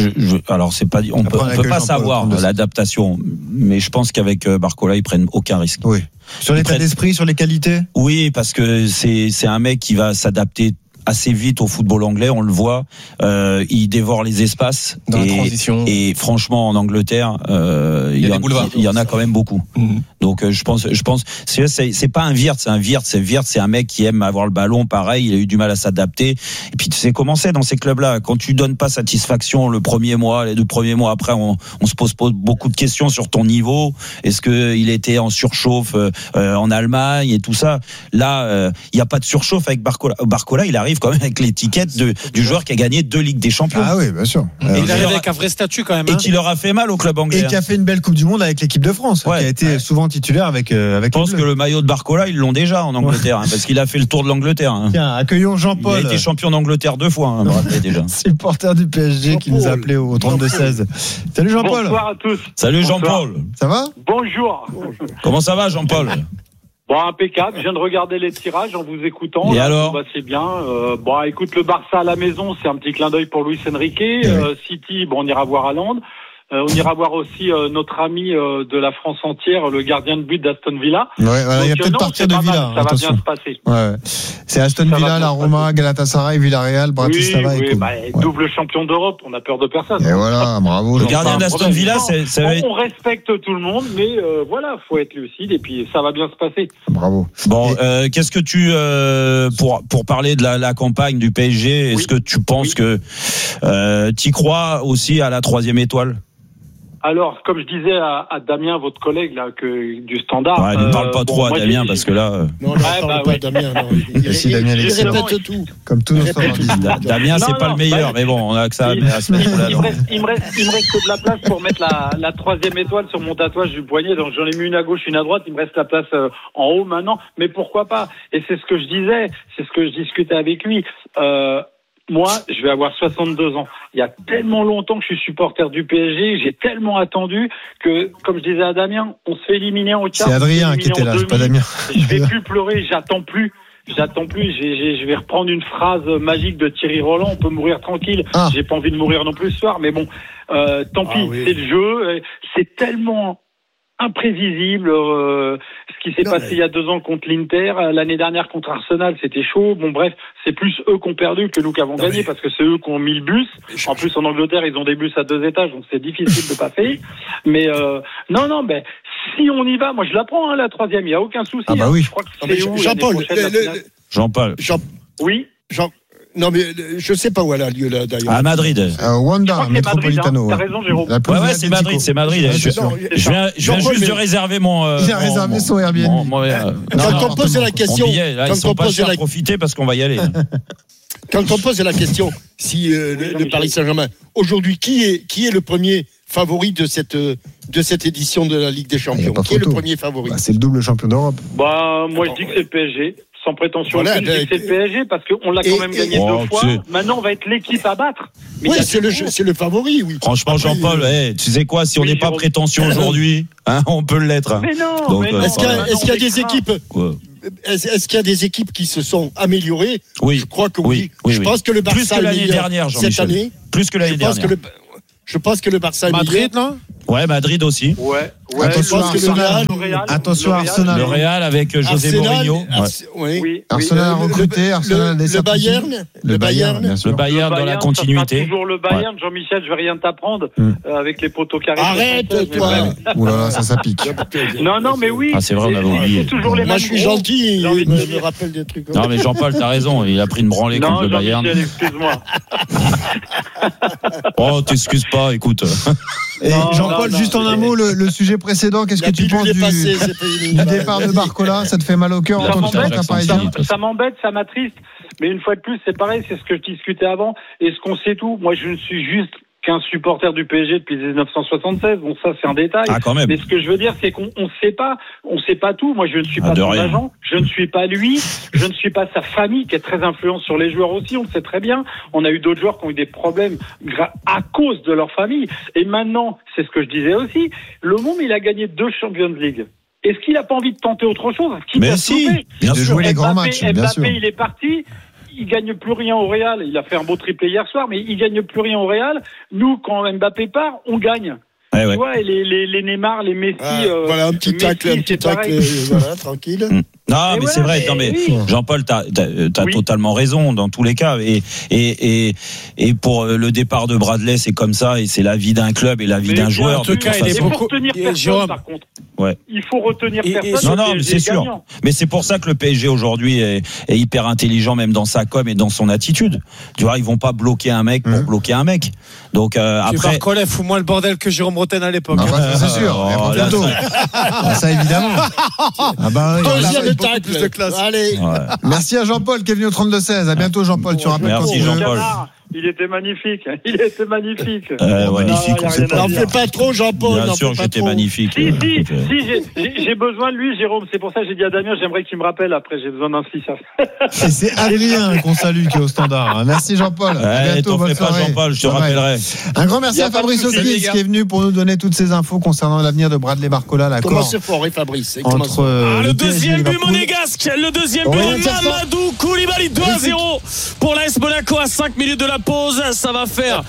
[SPEAKER 8] alors c'est pas, on peut pas savoir l'adaptation, mais je pense qu'avec Barcola ils prennent aucun risque.
[SPEAKER 9] Oui. Sur l'état d'esprit, sur les qualités.
[SPEAKER 8] Oui, parce que c'est un mec qui va s'adapter assez vite au football anglais, on le voit. Il dévore les espaces
[SPEAKER 15] dans la transition.
[SPEAKER 8] Et franchement, en Angleterre, il y en a quand même beaucoup. Donc je pense, c'est pas un Wirtz, c'est un mec qui aime avoir le ballon. Pareil, il a eu du mal à s'adapter. Et puis tu sais comment c'est dans ces clubs-là. Quand tu donnes pas satisfaction le premier mois, les 2 premiers mois après, on se pose beaucoup de questions sur ton niveau. Est-ce que il était en surchauffe en Allemagne et tout ça? Là, il y a pas de surchauffe avec Barcola. Barcola, il arrive quand même avec l'étiquette du joueur qui a gagné 2 Ligues des Champions.
[SPEAKER 9] Ah oui, bien sûr.
[SPEAKER 16] Et il arrive avec un vrai statut quand même.
[SPEAKER 8] Et qui leur a fait mal au club anglais.
[SPEAKER 9] Et qui a fait une belle Coupe du Monde avec l'équipe de France, qui a été souvent titulaire avec. Je
[SPEAKER 8] pense que le maillot de Barcola, ils l'ont déjà en Angleterre, parce qu'il a fait le tour de l'Angleterre.
[SPEAKER 9] Tiens, accueillons Jean-Paul.
[SPEAKER 8] Il a été champion d'Angleterre 2 fois, déjà.
[SPEAKER 9] Supporter du PSG qui nous a appelé au 32-16. Salut Jean-Paul.
[SPEAKER 17] Bonsoir à tous.
[SPEAKER 8] Salut Jean-Paul.
[SPEAKER 9] Ça va?
[SPEAKER 17] Bonjour.
[SPEAKER 8] Comment ça va Jean-Paul?
[SPEAKER 17] Bon, impeccable. Je viens de regarder les tirages en vous écoutant.
[SPEAKER 8] Et alors?
[SPEAKER 17] C'est bien. Écoute, le Barça à la maison, c'est un petit clin d'œil pour Luis Enrique. City, on ira voir Haaland. On ira voir aussi notre ami de la France entière, le gardien de but d'Aston Villa.
[SPEAKER 9] Il y a peut-être partir de Villa.
[SPEAKER 17] Ça va bien se passer.
[SPEAKER 9] Ouais. C'est Aston Villa, la Roma, Galatasaray, Villarreal, Bratislava et
[SPEAKER 17] double champion d'Europe. On n'a peur de personne.
[SPEAKER 9] Et voilà, bravo.
[SPEAKER 8] Le gardien d'Aston Villa,
[SPEAKER 17] on respecte tout le monde, mais faut être lucide et puis ça va bien se passer.
[SPEAKER 9] Bravo.
[SPEAKER 8] Bon, qu'est-ce que tu pour parler de la campagne du PSG, est-ce que tu penses que t'y crois aussi à la 3e étoile?
[SPEAKER 17] Alors, comme je disais à Damien, votre collègue là, du Standard.
[SPEAKER 8] Ne parle pas trop à Damien parce que là.
[SPEAKER 11] Non, pas Damien. Il répète tout.
[SPEAKER 9] Comme tous nos standardistes.
[SPEAKER 8] Damien, c'est pas le meilleur, mais bon, on a que ça à se mettre là.
[SPEAKER 17] Il me reste que de la place pour mettre la 3e étoile sur mon tatouage du poignet. Donc j'en ai mis une à gauche, une à droite. Il me reste la place en haut maintenant. Mais pourquoi pas? Et c'est ce que je disais, c'est ce que je discutais avec lui. Moi, je vais avoir 62 ans. Il y a tellement longtemps que je suis supporter du PSG, j'ai tellement attendu que, comme je disais à Damien, on se fait éliminer en quart.
[SPEAKER 9] C'est Adrien qui était là, c'est pas Damien.
[SPEAKER 17] Je vais plus pleurer, j'attends plus. Je vais reprendre une phrase magique de Thierry Roland. On peut mourir tranquille. J'ai pas envie de mourir non plus ce soir, mais bon, tant pis. C'est le jeu. C'est tellement imprévisible. Ce qui s'est passé il y a 2 ans contre l'Inter, l'année dernière contre Arsenal, c'était chaud. Bon, bref, c'est plus eux qui ont perdu que nous qui avons gagné parce que c'est eux qui ont mis le bus. En plus, en Angleterre, ils ont des bus à 2 étages, donc c'est difficile de passer. Mais si on y va, moi je la prends, la 3e, il n'y a aucun souci.
[SPEAKER 9] Ah bah oui.
[SPEAKER 17] Je crois que c'est
[SPEAKER 11] Jean-Paul.
[SPEAKER 8] Oui.
[SPEAKER 11] Non, mais je sais pas où elle a lieu là d'ailleurs.
[SPEAKER 8] À Madrid.
[SPEAKER 9] Wanda, Metropolitano.
[SPEAKER 17] T'as raison, Jérôme.
[SPEAKER 8] C'est Madrid. Je viens juste de réserver mon.
[SPEAKER 9] Il a réservé son Airbnb.
[SPEAKER 11] Quand on pose la question.
[SPEAKER 8] Ils sont pas chers à profiter parce qu'on va y aller.
[SPEAKER 11] Quand on pose la question, si le Paris Saint-Germain, aujourd'hui, qui est le premier favori de cette édition de la Ligue des Champions? Qui est le premier favori?
[SPEAKER 9] C'est le double champion d'Europe.
[SPEAKER 17] Moi, je dis que c'est le PSG. sans prétention aucune, c'est le PSG parce qu'on l'a quand même gagné 2 fois. Maintenant, on va être l'équipe à battre.
[SPEAKER 11] Mais oui, c'est le favori, oui.
[SPEAKER 8] Franchement, Jean-Paul, tu sais quoi, si on n'est pas prétentieux aujourd'hui, on peut l'être.
[SPEAKER 17] Mais non.
[SPEAKER 8] Donc,
[SPEAKER 11] est-ce qu'il y a des équipes Est-ce qu'il y a des équipes qui se sont améliorées?
[SPEAKER 8] Oui.
[SPEAKER 11] Je crois que oui. Je pense que le Barça
[SPEAKER 8] plus que l'année dernière,
[SPEAKER 11] cette année.
[SPEAKER 8] Plus que l'année dernière.
[SPEAKER 11] Je pense que le Barça
[SPEAKER 16] Madrid, non?
[SPEAKER 8] Ouais, Madrid aussi.
[SPEAKER 17] Ouais.
[SPEAKER 9] Attention à Arsenal.
[SPEAKER 8] Le Real avec José Mourinho.
[SPEAKER 11] Oui.
[SPEAKER 9] Arsenal a recruté. Arsenal
[SPEAKER 11] le Bayern.
[SPEAKER 9] Le Bayern, bien sûr.
[SPEAKER 8] Le Bayern dans la continuité.
[SPEAKER 17] Ça toujours le Bayern. Jean-Michel, je vais rien t'apprendre avec les poteaux carrés.
[SPEAKER 11] Arrête, toi.
[SPEAKER 9] Oula, ça pique.
[SPEAKER 17] Non, mais oui.
[SPEAKER 8] Ah, c'est vrai, on avait oublié.
[SPEAKER 11] Moi, je suis gentil. Je me rappelle des trucs.
[SPEAKER 8] Non, mais Jean-Paul, t'as raison. Il a pris une branlée contre le Bayern.
[SPEAKER 17] Jean-Michel, excuse-moi.
[SPEAKER 8] Oh, t'excuses pas, écoute.
[SPEAKER 9] Et Jean-Paul, juste en un mot, le sujet précédent, qu'est-ce que tu penses du départ de Barcola? Ça te fait mal au cœur en tant que Parisien?
[SPEAKER 17] Ça m'embête, ça m'attriste. Mais une fois de plus, c'est pareil, c'est ce que je discutais avant. Est-ce qu'on sait tout? Moi, je ne suis juste qu'un supporter du PSG depuis 1976. Bon, ça, c'est un détail.
[SPEAKER 8] Ah, quand même.
[SPEAKER 17] Mais ce que je veux dire, c'est qu'on sait pas tout. Moi, je ne suis pas son agent. Je ne suis pas lui. Je ne suis pas sa famille, qui est très influente sur les joueurs aussi. On le sait très bien. On a eu d'autres joueurs qui ont eu des problèmes à cause de leur famille. Et maintenant, c'est ce que je disais aussi. Le monde, il a gagné 2 Champions League. Est-ce qu'il n'a pas envie de tenter autre chose?
[SPEAKER 8] Mais si,
[SPEAKER 9] bien sûr. Jouer les grands matchs, bien sûr.
[SPEAKER 17] Mbappé, il est parti. Il gagne plus rien au Real. Il a fait un beau triplé hier soir, mais il gagne plus rien au Real. Nous, quand Mbappé part, on gagne.
[SPEAKER 8] Ouais.
[SPEAKER 17] Tu vois, et les Neymar, les Messi.
[SPEAKER 11] Voilà, un petit tacle, voilà, tranquille.
[SPEAKER 8] Non, mais c'est vrai. Non, mais Jean-Paul, t'as totalement raison dans tous les cas. Et pour le départ de Bradley, c'est comme ça, et c'est la vie d'un club et la vie d'un joueur.
[SPEAKER 17] En tout cas, il faut retenir personne, par contre.
[SPEAKER 8] Ouais.
[SPEAKER 17] Il faut retenir personne.
[SPEAKER 8] Non, mais c'est sûr. Gagnant. Mais c'est pour ça que le PSG aujourd'hui est hyper intelligent, même dans sa com et dans son attitude. Tu vois, ils vont pas bloquer un mec pour bloquer un mec. Donc après.
[SPEAKER 16] Barcola, fous-moi le bordel que Jérôme Rotten à l'époque.
[SPEAKER 9] C'est sûr. Ça évidemment.
[SPEAKER 11] Deuxième tacle.
[SPEAKER 16] Plus de classe.
[SPEAKER 11] Allez.
[SPEAKER 9] Ouais. Merci à Jean-Paul qui est venu au 32-16. À bientôt Jean-Paul. Tu rappelles
[SPEAKER 8] Merci Jean-Paul.
[SPEAKER 17] Il était magnifique.
[SPEAKER 8] Magnifique,
[SPEAKER 11] on sait pas. N'en fais pas trop, Jean-Paul.
[SPEAKER 8] Bien sûr, j'étais magnifique.
[SPEAKER 17] Si, j'ai besoin de lui, Jérôme. C'est pour ça que j'ai dit à Damien, j'aimerais qu'il me rappelle après. J'ai besoin d'un slissage.
[SPEAKER 9] Et c'est Adrien qu'on salue qui est au standard. Merci Jean-Paul. À bientôt, bonne soirée.
[SPEAKER 8] Pas Jean-Paul, je te rappellerai.
[SPEAKER 9] Un grand merci à Fabrice Hopkins qui est venu pour nous donner toutes ces infos concernant l'avenir de Bradley Barcola.
[SPEAKER 11] Comment c'est fort, Fabrice?
[SPEAKER 9] Entre
[SPEAKER 12] le deuxième but monégasque. Le deuxième but Mamadou Koulibaly 2-0 pour l'AS Monaco à 5 minutes de la pause. Ça va faire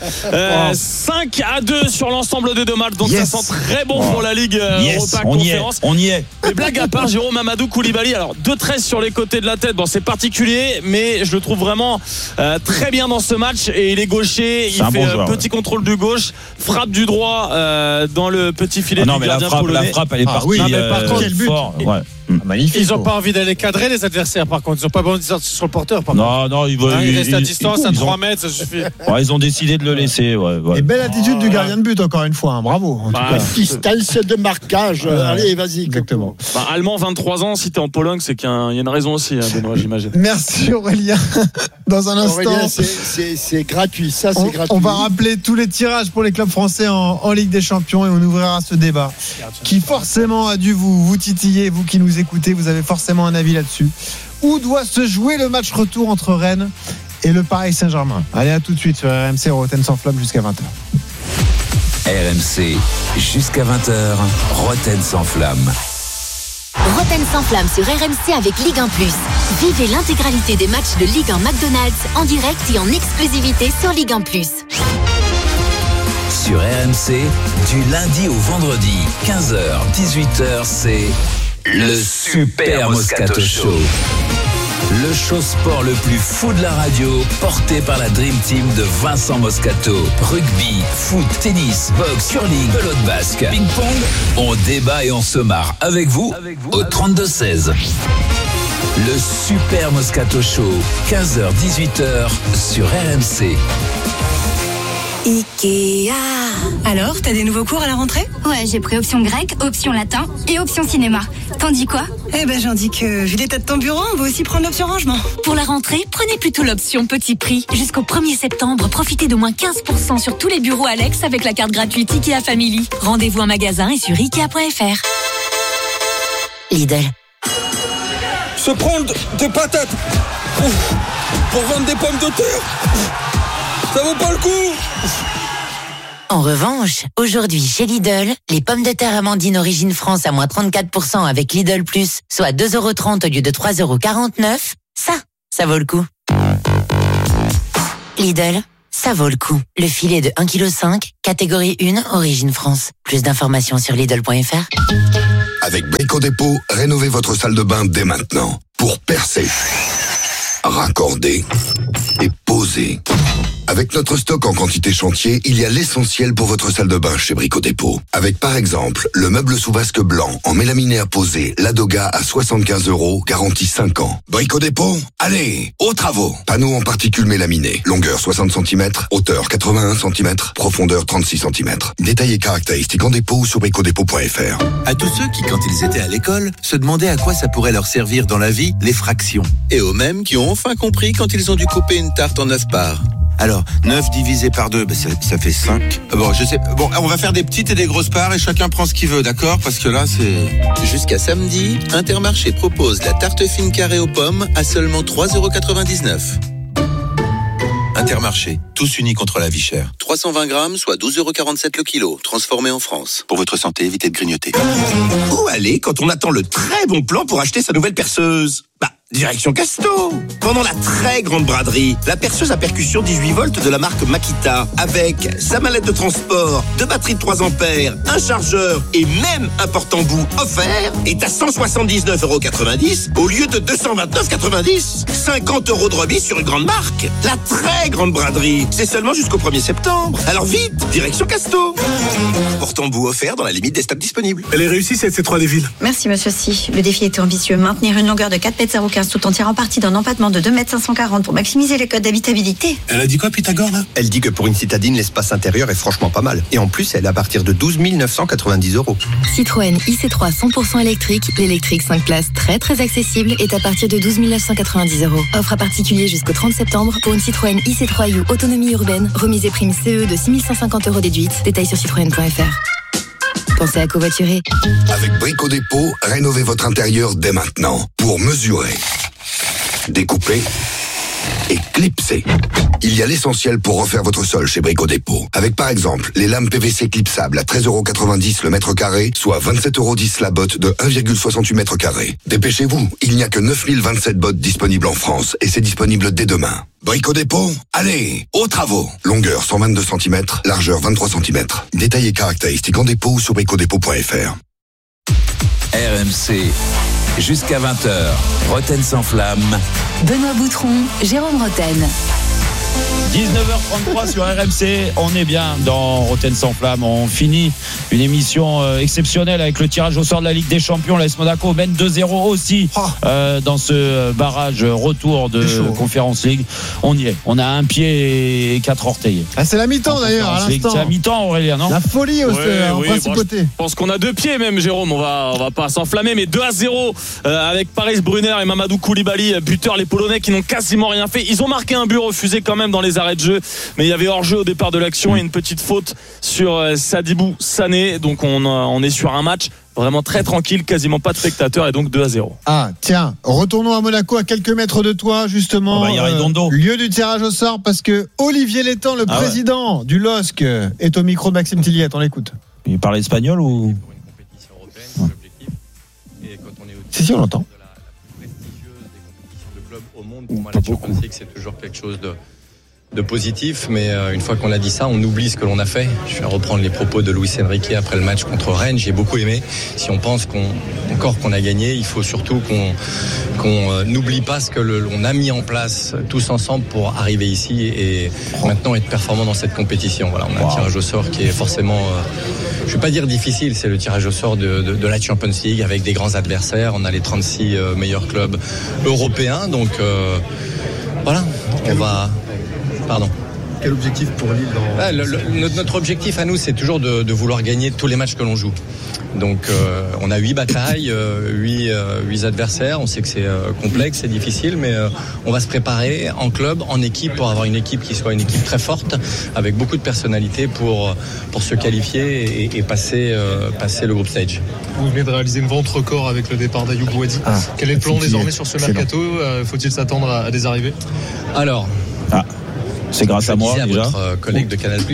[SPEAKER 12] 5-2 sur l'ensemble des 2 matchs. Donc ça sent très bon pour la Ligue Europa Conférence.
[SPEAKER 8] On y est.
[SPEAKER 12] Mais blague à part, Jérôme Mamadou Koulibaly, alors 2-13 sur les côtés de la tête. Bon, c'est particulier, mais je le trouve vraiment très bien dans ce match. Et il est gaucher, il fait petit contrôle du gauche, frappe du droit dans le petit filet du gardien polonais.
[SPEAKER 8] La frappe, elle est partie.
[SPEAKER 16] Par contre, quel but.
[SPEAKER 8] Magnifique.
[SPEAKER 16] Ils n'ont pas envie d'aller cadrer les adversaires, par contre. Ils n'ont pas besoin de sortir sur le porteur.
[SPEAKER 8] Non,
[SPEAKER 16] ils restent à distance, à 3 mètres, ça suffit.
[SPEAKER 8] Ouais, ils ont décidé de le laisser.
[SPEAKER 9] Et belle attitude du gardien de but, encore une fois. Bravo.
[SPEAKER 11] Distance de marquage. Allez, vas-y.
[SPEAKER 9] Exactement.
[SPEAKER 12] Allemand, 23 ans, si t'es en Pologne, c'est qu'il y a une raison aussi, Benoît, j'imagine.
[SPEAKER 9] Merci Aurélien. Dans un instant.
[SPEAKER 11] Aurélien, c'est gratuit. Ça, c'est gratuit.
[SPEAKER 9] On va rappeler tous les tirages pour les clubs français en Ligue des Champions et on ouvrira ce débat qui forcément a dû vous titiller, vous qui nous écoutez. Vous avez forcément un avis là-dessus. Où doit se jouer le match retour entre Rennes et le Paris Saint-Germain? Allez, à tout de suite sur RMC, Rotten sans flamme jusqu'à 20h.
[SPEAKER 7] RMC, jusqu'à 20h, Rotten sans flamme.
[SPEAKER 6] Rotten sans flamme sur RMC avec Ligue 1+. Vivez l'intégralité des matchs de Ligue 1 McDonald's en direct et en exclusivité sur Ligue 1+.
[SPEAKER 7] Sur RMC, du lundi au vendredi, 15h, 18h, c'est le Super Moscato Show. Le show sport le plus fou de la radio, porté par la Dream Team de Vincent Moscato. Rugby, foot, tennis, boxe, curling, pelote basque, ping-pong. On débat et on se marre avec vous au 32-16. Le Super Moscato Show, 15h-18h sur RMC.
[SPEAKER 18] Ikea. Alors, t'as des nouveaux cours à la rentrée?
[SPEAKER 19] Ouais, j'ai pris option grec, option latin et option cinéma. T'en dis quoi?
[SPEAKER 18] Eh ben, j'en dis que, vu l'état de ton bureau, on va aussi prendre l'option rangement.
[SPEAKER 5] Pour la rentrée, prenez plutôt l'option petit prix. Jusqu'au 1er septembre, profitez de moins 15% sur tous les bureaux Alex avec la carte gratuite Ikea Family. Rendez-vous en magasin et sur Ikea.fr.
[SPEAKER 6] Lidl.
[SPEAKER 20] Se prendre des patates pour vendre des pommes de terre, ça vaut pas le coup.
[SPEAKER 21] En revanche, aujourd'hui chez Lidl, les pommes de terre Amandine Origine France à moins 34% avec Lidl Plus, soit 2,30€ au lieu de 3,49€, ça vaut le coup. Lidl, ça vaut le coup. Le filet de 1,5 kg, catégorie 1, Origine France. Plus d'informations sur Lidl.fr.
[SPEAKER 2] Avec Brico Dépôt, rénovez votre salle de bain dès maintenant. Pour percer, raccorder et poser. Avec notre stock en quantité chantier, il y a l'essentiel pour votre salle de bain chez Brico Dépôt. Avec par exemple, le meuble sous vasque blanc en mélaminé à poser, Ladoga à 75€, garantie 5 ans. Brico Dépôt, allez, aux travaux. Panneau en particules mélaminées, longueur 60 cm, hauteur 81 cm, profondeur 36 cm. Détails et caractéristiques en dépôt ou sur bricodépôt.fr.
[SPEAKER 22] À tous ceux qui, quand ils étaient à l'école, se demandaient à quoi ça pourrait leur servir dans la vie, les fractions. Et aux mêmes qui ont enfin compris quand ils ont dû couper une tarte en 9 parts. Alors, 9 divisé par 2, ça fait 5. Bon, je sais. Bon, on va faire des petites et des grosses parts et chacun prend ce qu'il veut, d'accord? Parce que là, c'est... Jusqu'à samedi, Intermarché propose la tarte fine carrée aux pommes à seulement 3,99€. Intermarché, tous unis contre la vie chère. 320 grammes, soit 12,47€ le kilo, transformé en France. Pour votre santé, évitez de grignoter.
[SPEAKER 23] Où aller quand on attend le très bon plan pour acheter sa nouvelle perceuse? Direction Casto. Pendant la très grande braderie, la perceuse à percussion 18 volts de la marque Makita, avec sa mallette de transport, 2 batteries de 3 ampères, un chargeur et même un porte-embout offert, est à 179,90€ au lieu de 229,90€. 50€ de remise sur une grande marque. La très grande braderie, c'est seulement jusqu'au 1er septembre. Alors vite, direction Casto. Porte-embout offert dans la limite des stocks disponibles.
[SPEAKER 24] Elle est réussie cette C3 des villes.
[SPEAKER 18] Merci monsieur Si. Le défi était ambitieux. Maintenir une longueur de 4,05 m tout en tirant parti d'un empattement de 2,540 m pour maximiser les codes d'habitabilité.
[SPEAKER 24] Elle a dit quoi, Pythagore, là?
[SPEAKER 23] Elle dit que pour une citadine, l'espace intérieur est franchement pas mal. Et en plus, elle est à partir de 12 990€.
[SPEAKER 4] Citroën IC3 100% électrique, l'électrique 5 places très accessible est à partir de 12 990€. Offre à particulier jusqu'au 30 septembre pour une Citroën IC3 U autonomie urbaine, remise et prime CE de 6 150€ déduite. Détails sur citroën.fr. Pensez à covoiturer.
[SPEAKER 2] Avec Brico Dépôt, rénovez votre intérieur dès maintenant. Pour mesurer, découper et clipser. Il y a l'essentiel pour refaire votre sol chez Brico Dépôt. Avec par exemple les lames PVC clipsables à 13,90€ le mètre carré, soit 27,10€ la botte de 1,68 m². Dépêchez-vous, il n'y a que 9027 bottes disponibles en France et c'est disponible dès demain. Brico Dépôt, allez, aux travaux. Longueur 122 cm, largeur 23 cm. Détails et caractéristiques en dépôt ou sur bricodépôt.fr.
[SPEAKER 7] RMC, jusqu'à 20h, Roten sans flamme.
[SPEAKER 4] Benoît Boutron, Jérôme Roten.
[SPEAKER 8] 19h33 sur RMC, on est bien dans Roten sans flamme. On finit une émission exceptionnelle avec le tirage au sort de la Ligue des Champions. L'AS Monaco mène 2-0 aussi dans ce barrage retour de Conference League. On y est, on a un pied et 4 orteils.
[SPEAKER 9] C'est la mi-temps d'ailleurs à l'instant.
[SPEAKER 8] C'est la mi-temps, Aurélien, non?
[SPEAKER 9] La folie en principauté.
[SPEAKER 12] Je pense qu'on a 2 pieds même, Jérôme. On va pas s'enflammer, mais 2-0 avec Paris Brunner et Mamadou Koulibaly, buteurs, les Polonais qui n'ont quasiment rien fait. Ils ont marqué un but refusé quand même dans les arrêts de jeu, mais il y avait hors-jeu au départ de l'action et une petite faute sur Sadibou Sané. Donc on est sur un match vraiment très tranquille, quasiment pas de spectateurs et donc 2-0.
[SPEAKER 9] Ah tiens, retournons à Monaco, à quelques mètres de toi justement, lieu du tirage au sort, parce que Olivier Létang, le président du LOSC, est au micro de Maxime Tilliette. On l'écoute.
[SPEAKER 8] Il parle espagnol ou?
[SPEAKER 9] Si, on l'entend.
[SPEAKER 25] Pour moi, la Champions League, c'est toujours quelque chose de positif, mais une fois qu'on a dit ça, on oublie ce que l'on a fait. Je vais reprendre les propos de Luis Enrique après le match contre Rennes. J'ai beaucoup aimé. Si on pense qu'on a gagné, il faut surtout qu'on n'oublie pas ce que l'on a mis en place tous ensemble pour arriver ici et maintenant être performant dans cette compétition. Voilà, on a un tirage au sort qui est forcément, je ne vais pas dire difficile, c'est le tirage au sort de la Champions League avec des grands adversaires. On a les 36 meilleurs clubs européens, donc voilà, on va... Pardon.
[SPEAKER 1] quel objectif pour Lille
[SPEAKER 25] Notre objectif à nous, c'est toujours de vouloir gagner tous les matchs que l'on joue. Donc on a 8 batailles, 8 adversaires. On sait que c'est complexe, c'est difficile, mais on va se préparer en club, en équipe, pour avoir une équipe qui soit une équipe très forte, avec beaucoup de personnalité pour se qualifier et passer le group stage.
[SPEAKER 1] Vous venez de réaliser une vente record avec le départ d'Ayoub Bouadi. Quel est le plan désormais sur ce mercato ? Faut-il s'attendre à des arrivées ?
[SPEAKER 25] Alors,
[SPEAKER 8] c'est grâce à moi déjà.
[SPEAKER 25] Votre collègue de Canal+,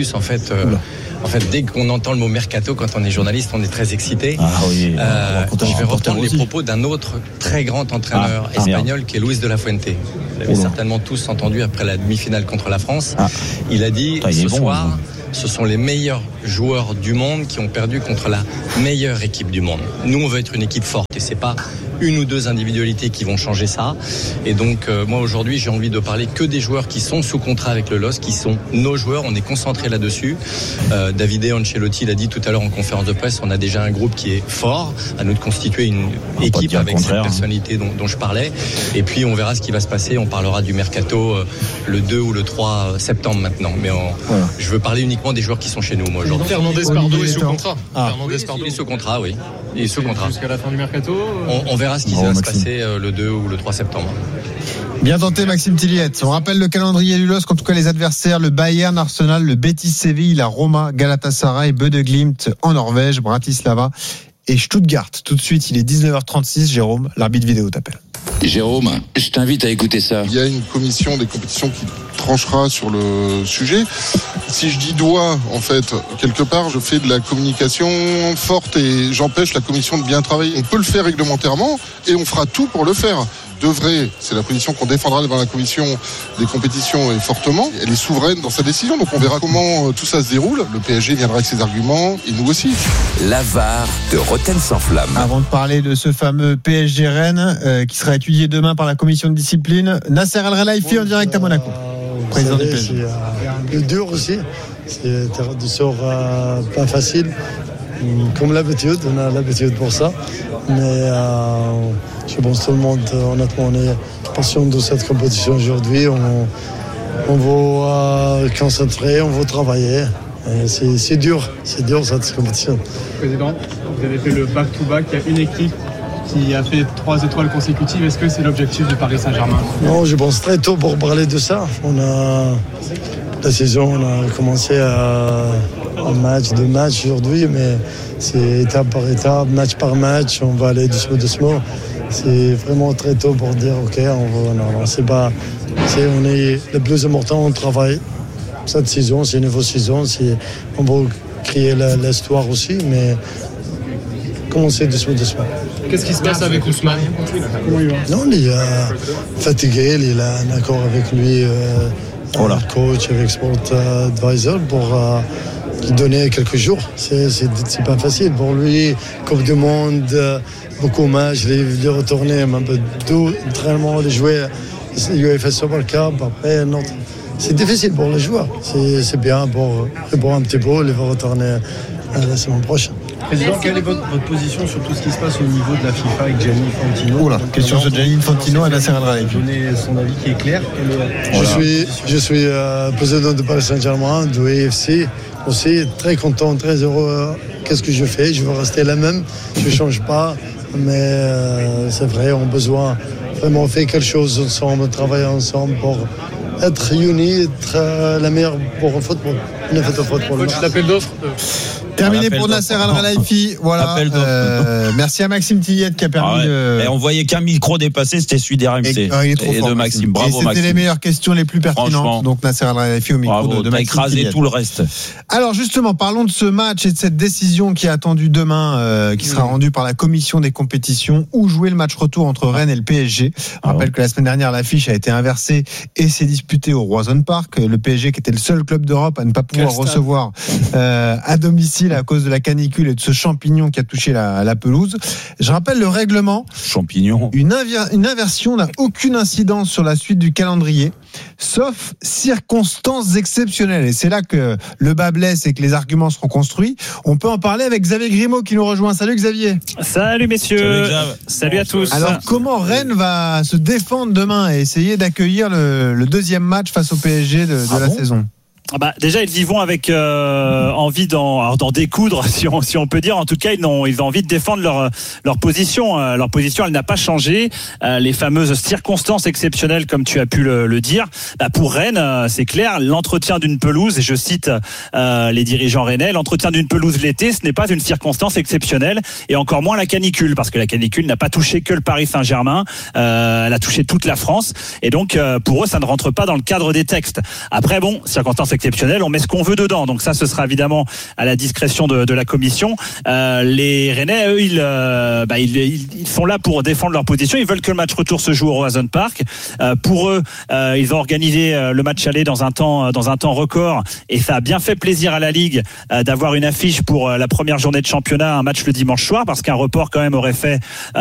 [SPEAKER 25] en fait, dès qu'on entend le mot mercato, quand on est journaliste, on est très excité.
[SPEAKER 8] Oui.
[SPEAKER 25] Je vais reprendre les propos d'un autre très grand entraîneur espagnol qui est Luis de la Fuente. Vous l'avez certainement tous entendu après la demi-finale contre la France. Il a dit ce soir, ce sont les meilleurs joueurs du monde qui ont perdu contre la meilleure équipe du monde. Nous, on veut être une équipe forte et c'est pas une ou deux individualités qui vont changer ça. Et donc, moi, aujourd'hui, j'ai envie de parler que des joueurs qui sont sous contrat avec le LOSC, qui sont nos joueurs. On est concentré là-dessus. Davide Ancelotti l'a dit tout à l'heure en conférence de presse. On a déjà un groupe qui est fort. À nous de constituer une équipe avec cette personnalité dont je parlais. Et puis, on verra ce qui va se passer. On parlera du mercato le 2 ou le 3 septembre maintenant. Mais je veux parler uniquement des joueurs qui sont chez nous, moi, aujourd'hui.
[SPEAKER 1] Fernandez Pardo est sous contrat.
[SPEAKER 25] Il est sous contrat, oui. Il est sous contrat.
[SPEAKER 1] Jusqu'à la fin du mercato.
[SPEAKER 25] On verra ce qui va se passer le 2 ou le 3 septembre.
[SPEAKER 9] Bien tenté, Maxime Tilliette. On rappelle le calendrier du LOSC, en tout cas les adversaires, le Bayern, Arsenal, le Betis Séville, la Roma, Galatasaray, Bode Glimt en Norvège, Bratislava et Stuttgart. Tout de suite, il est 19h36. Jérôme, l'arbitre vidéo t'appelle.
[SPEAKER 7] Jérôme, je t'invite à écouter ça.
[SPEAKER 3] Il y a une commission des compétitions qui tranchera sur le sujet. Si je dis doigt, en fait, quelque part, je fais de la communication forte et j'empêche la commission de bien travailler. On peut le faire réglementairement et on fera tout pour le faire. Devrait, c'est la position qu'on défendra devant la commission des compétitions et fortement. Elle est souveraine dans sa décision, donc on verra comment tout ça se déroule. Le PSG viendra avec ses arguments et nous aussi.
[SPEAKER 7] La VAR de Rotten sans flamme.
[SPEAKER 9] Avant de parler de ce fameux PSG Rennes qui sera étudié demain par la commission de discipline, Nasser El Khelaifi en direct à Monaco. Président du PSG.
[SPEAKER 10] C'est dur aussi. C'est terrain de sort pas facile. Comme l'habitude, on a l'habitude pour ça. Mais je pense que tout le monde, honnêtement, on est patient de cette compétition aujourd'hui. On va concentrer, on va travailler. Et c'est dur cette compétition.
[SPEAKER 1] Président, vous avez fait le back-to-back. Il y a une équipe qui a fait 3 étoiles consécutives. Est-ce que c'est l'objectif du Paris Saint-Germain ?
[SPEAKER 10] Non, je pense très tôt pour parler de ça. La saison, on a commencé un match, 2 matchs aujourd'hui, mais c'est étape par étape, match par match. On va aller doucement. C'est vraiment très tôt pour dire ok, c'est pas. On est le plus important, on travaille. Cette saison, c'est une nouvelle saison. On va créer l'histoire aussi, mais commencer doucement.
[SPEAKER 1] Qu'est-ce qui se passe avec Ousmane ?
[SPEAKER 10] Non, il est fatigué, il a un accord avec lui. Coach avec Sport Advisor pour lui donner quelques jours. C'est pas facile pour lui. Coupe du Monde, beaucoup de matchs, il est retourné un peu d'entraînement, il jouer UEFA Super Cup. Après, c'est difficile pour les joueurs. C'est bien pour un petit peu, il va retourner la semaine prochaine.
[SPEAKER 1] Président, quelle est votre position sur tout ce qui se passe au niveau de la FIFA avec Gianni Infantino ?
[SPEAKER 9] Question sur Gianni Infantino à Nasser El Khelaifi.
[SPEAKER 1] Donner son avis qui est clair.
[SPEAKER 10] Je suis président de Paris Saint-Germain, de l'AFC. Aussi très content, très heureux. Qu'est-ce que je fais ? Je veux rester la même. Je ne change pas. Mais c'est vrai, on a besoin vraiment faire quelque chose ensemble, travailler ensemble pour être unis, être la meilleure pour le football.
[SPEAKER 1] L'appel d'offres
[SPEAKER 9] Terminé pour Nasser El Khelaifi. Voilà. Merci à Maxime Tilliette qui a permis de.
[SPEAKER 8] Et on voyait qu'un micro dépassé, c'était celui d'RMC.
[SPEAKER 9] Il est trop fort,
[SPEAKER 8] de Maxime. Bravo,
[SPEAKER 9] Maxime. C'était les meilleures questions, les plus pertinentes. Donc Nasser El Khelaifi au micro de Maxime.
[SPEAKER 8] Écrasé
[SPEAKER 9] Tilliette.
[SPEAKER 8] tout le reste.
[SPEAKER 9] Alors justement, parlons de ce match et de cette décision qui est attendue demain, qui sera rendue par la commission des compétitions. Où jouer le match retour entre Rennes et le PSG. On rappelle que la semaine dernière, l'affiche a été inversée et s'est disputée au Roison Park. Le PSG, qui était le seul club d'Europe à ne pas pouvoir recevoir à domicile à cause de la canicule et de ce champignon qui a touché la pelouse. Je rappelle le règlement.
[SPEAKER 8] Champignon.
[SPEAKER 9] Une inversion n'a aucune incidence sur la suite du calendrier, sauf circonstances exceptionnelles. Et c'est là que le bas blesse et que les arguments seront construits. On peut en parler avec Xavier Grimaud qui nous rejoint. Salut Xavier.
[SPEAKER 13] Salut messieurs. Salut à tous.
[SPEAKER 9] Alors comment Rennes va se défendre demain et essayer d'accueillir le deuxième match face au PSG de la saison ?
[SPEAKER 13] Déjà, ils y vont avec envie d'en découdre, si on peut dire. En tout cas, ils ont envie de défendre leur position. Leur position, elle n'a pas changé. Les fameuses circonstances exceptionnelles, comme tu as pu le dire. Pour Rennes, c'est clair, l'entretien d'une pelouse, et je cite les dirigeants rennais, l'entretien d'une pelouse l'été, ce n'est pas une circonstance exceptionnelle, et encore moins la canicule, parce que la canicule n'a pas touché que le Paris Saint-Germain, elle a touché toute la France, et donc pour eux, ça ne rentre pas dans le cadre des textes. Après, circonstances exceptionnelles, on met ce qu'on veut dedans, donc ça, ce sera évidemment à la discrétion de la commission. Les Rennais, eux, ils sont là pour défendre leur position. Ils veulent que le match retour se joue au Roazhon Park. Pour eux, ils ont organisé le match aller dans un temps record, et ça a bien fait plaisir à la Ligue d'avoir une affiche pour la première journée de championnat, un match le dimanche soir, parce qu'un report quand même aurait fait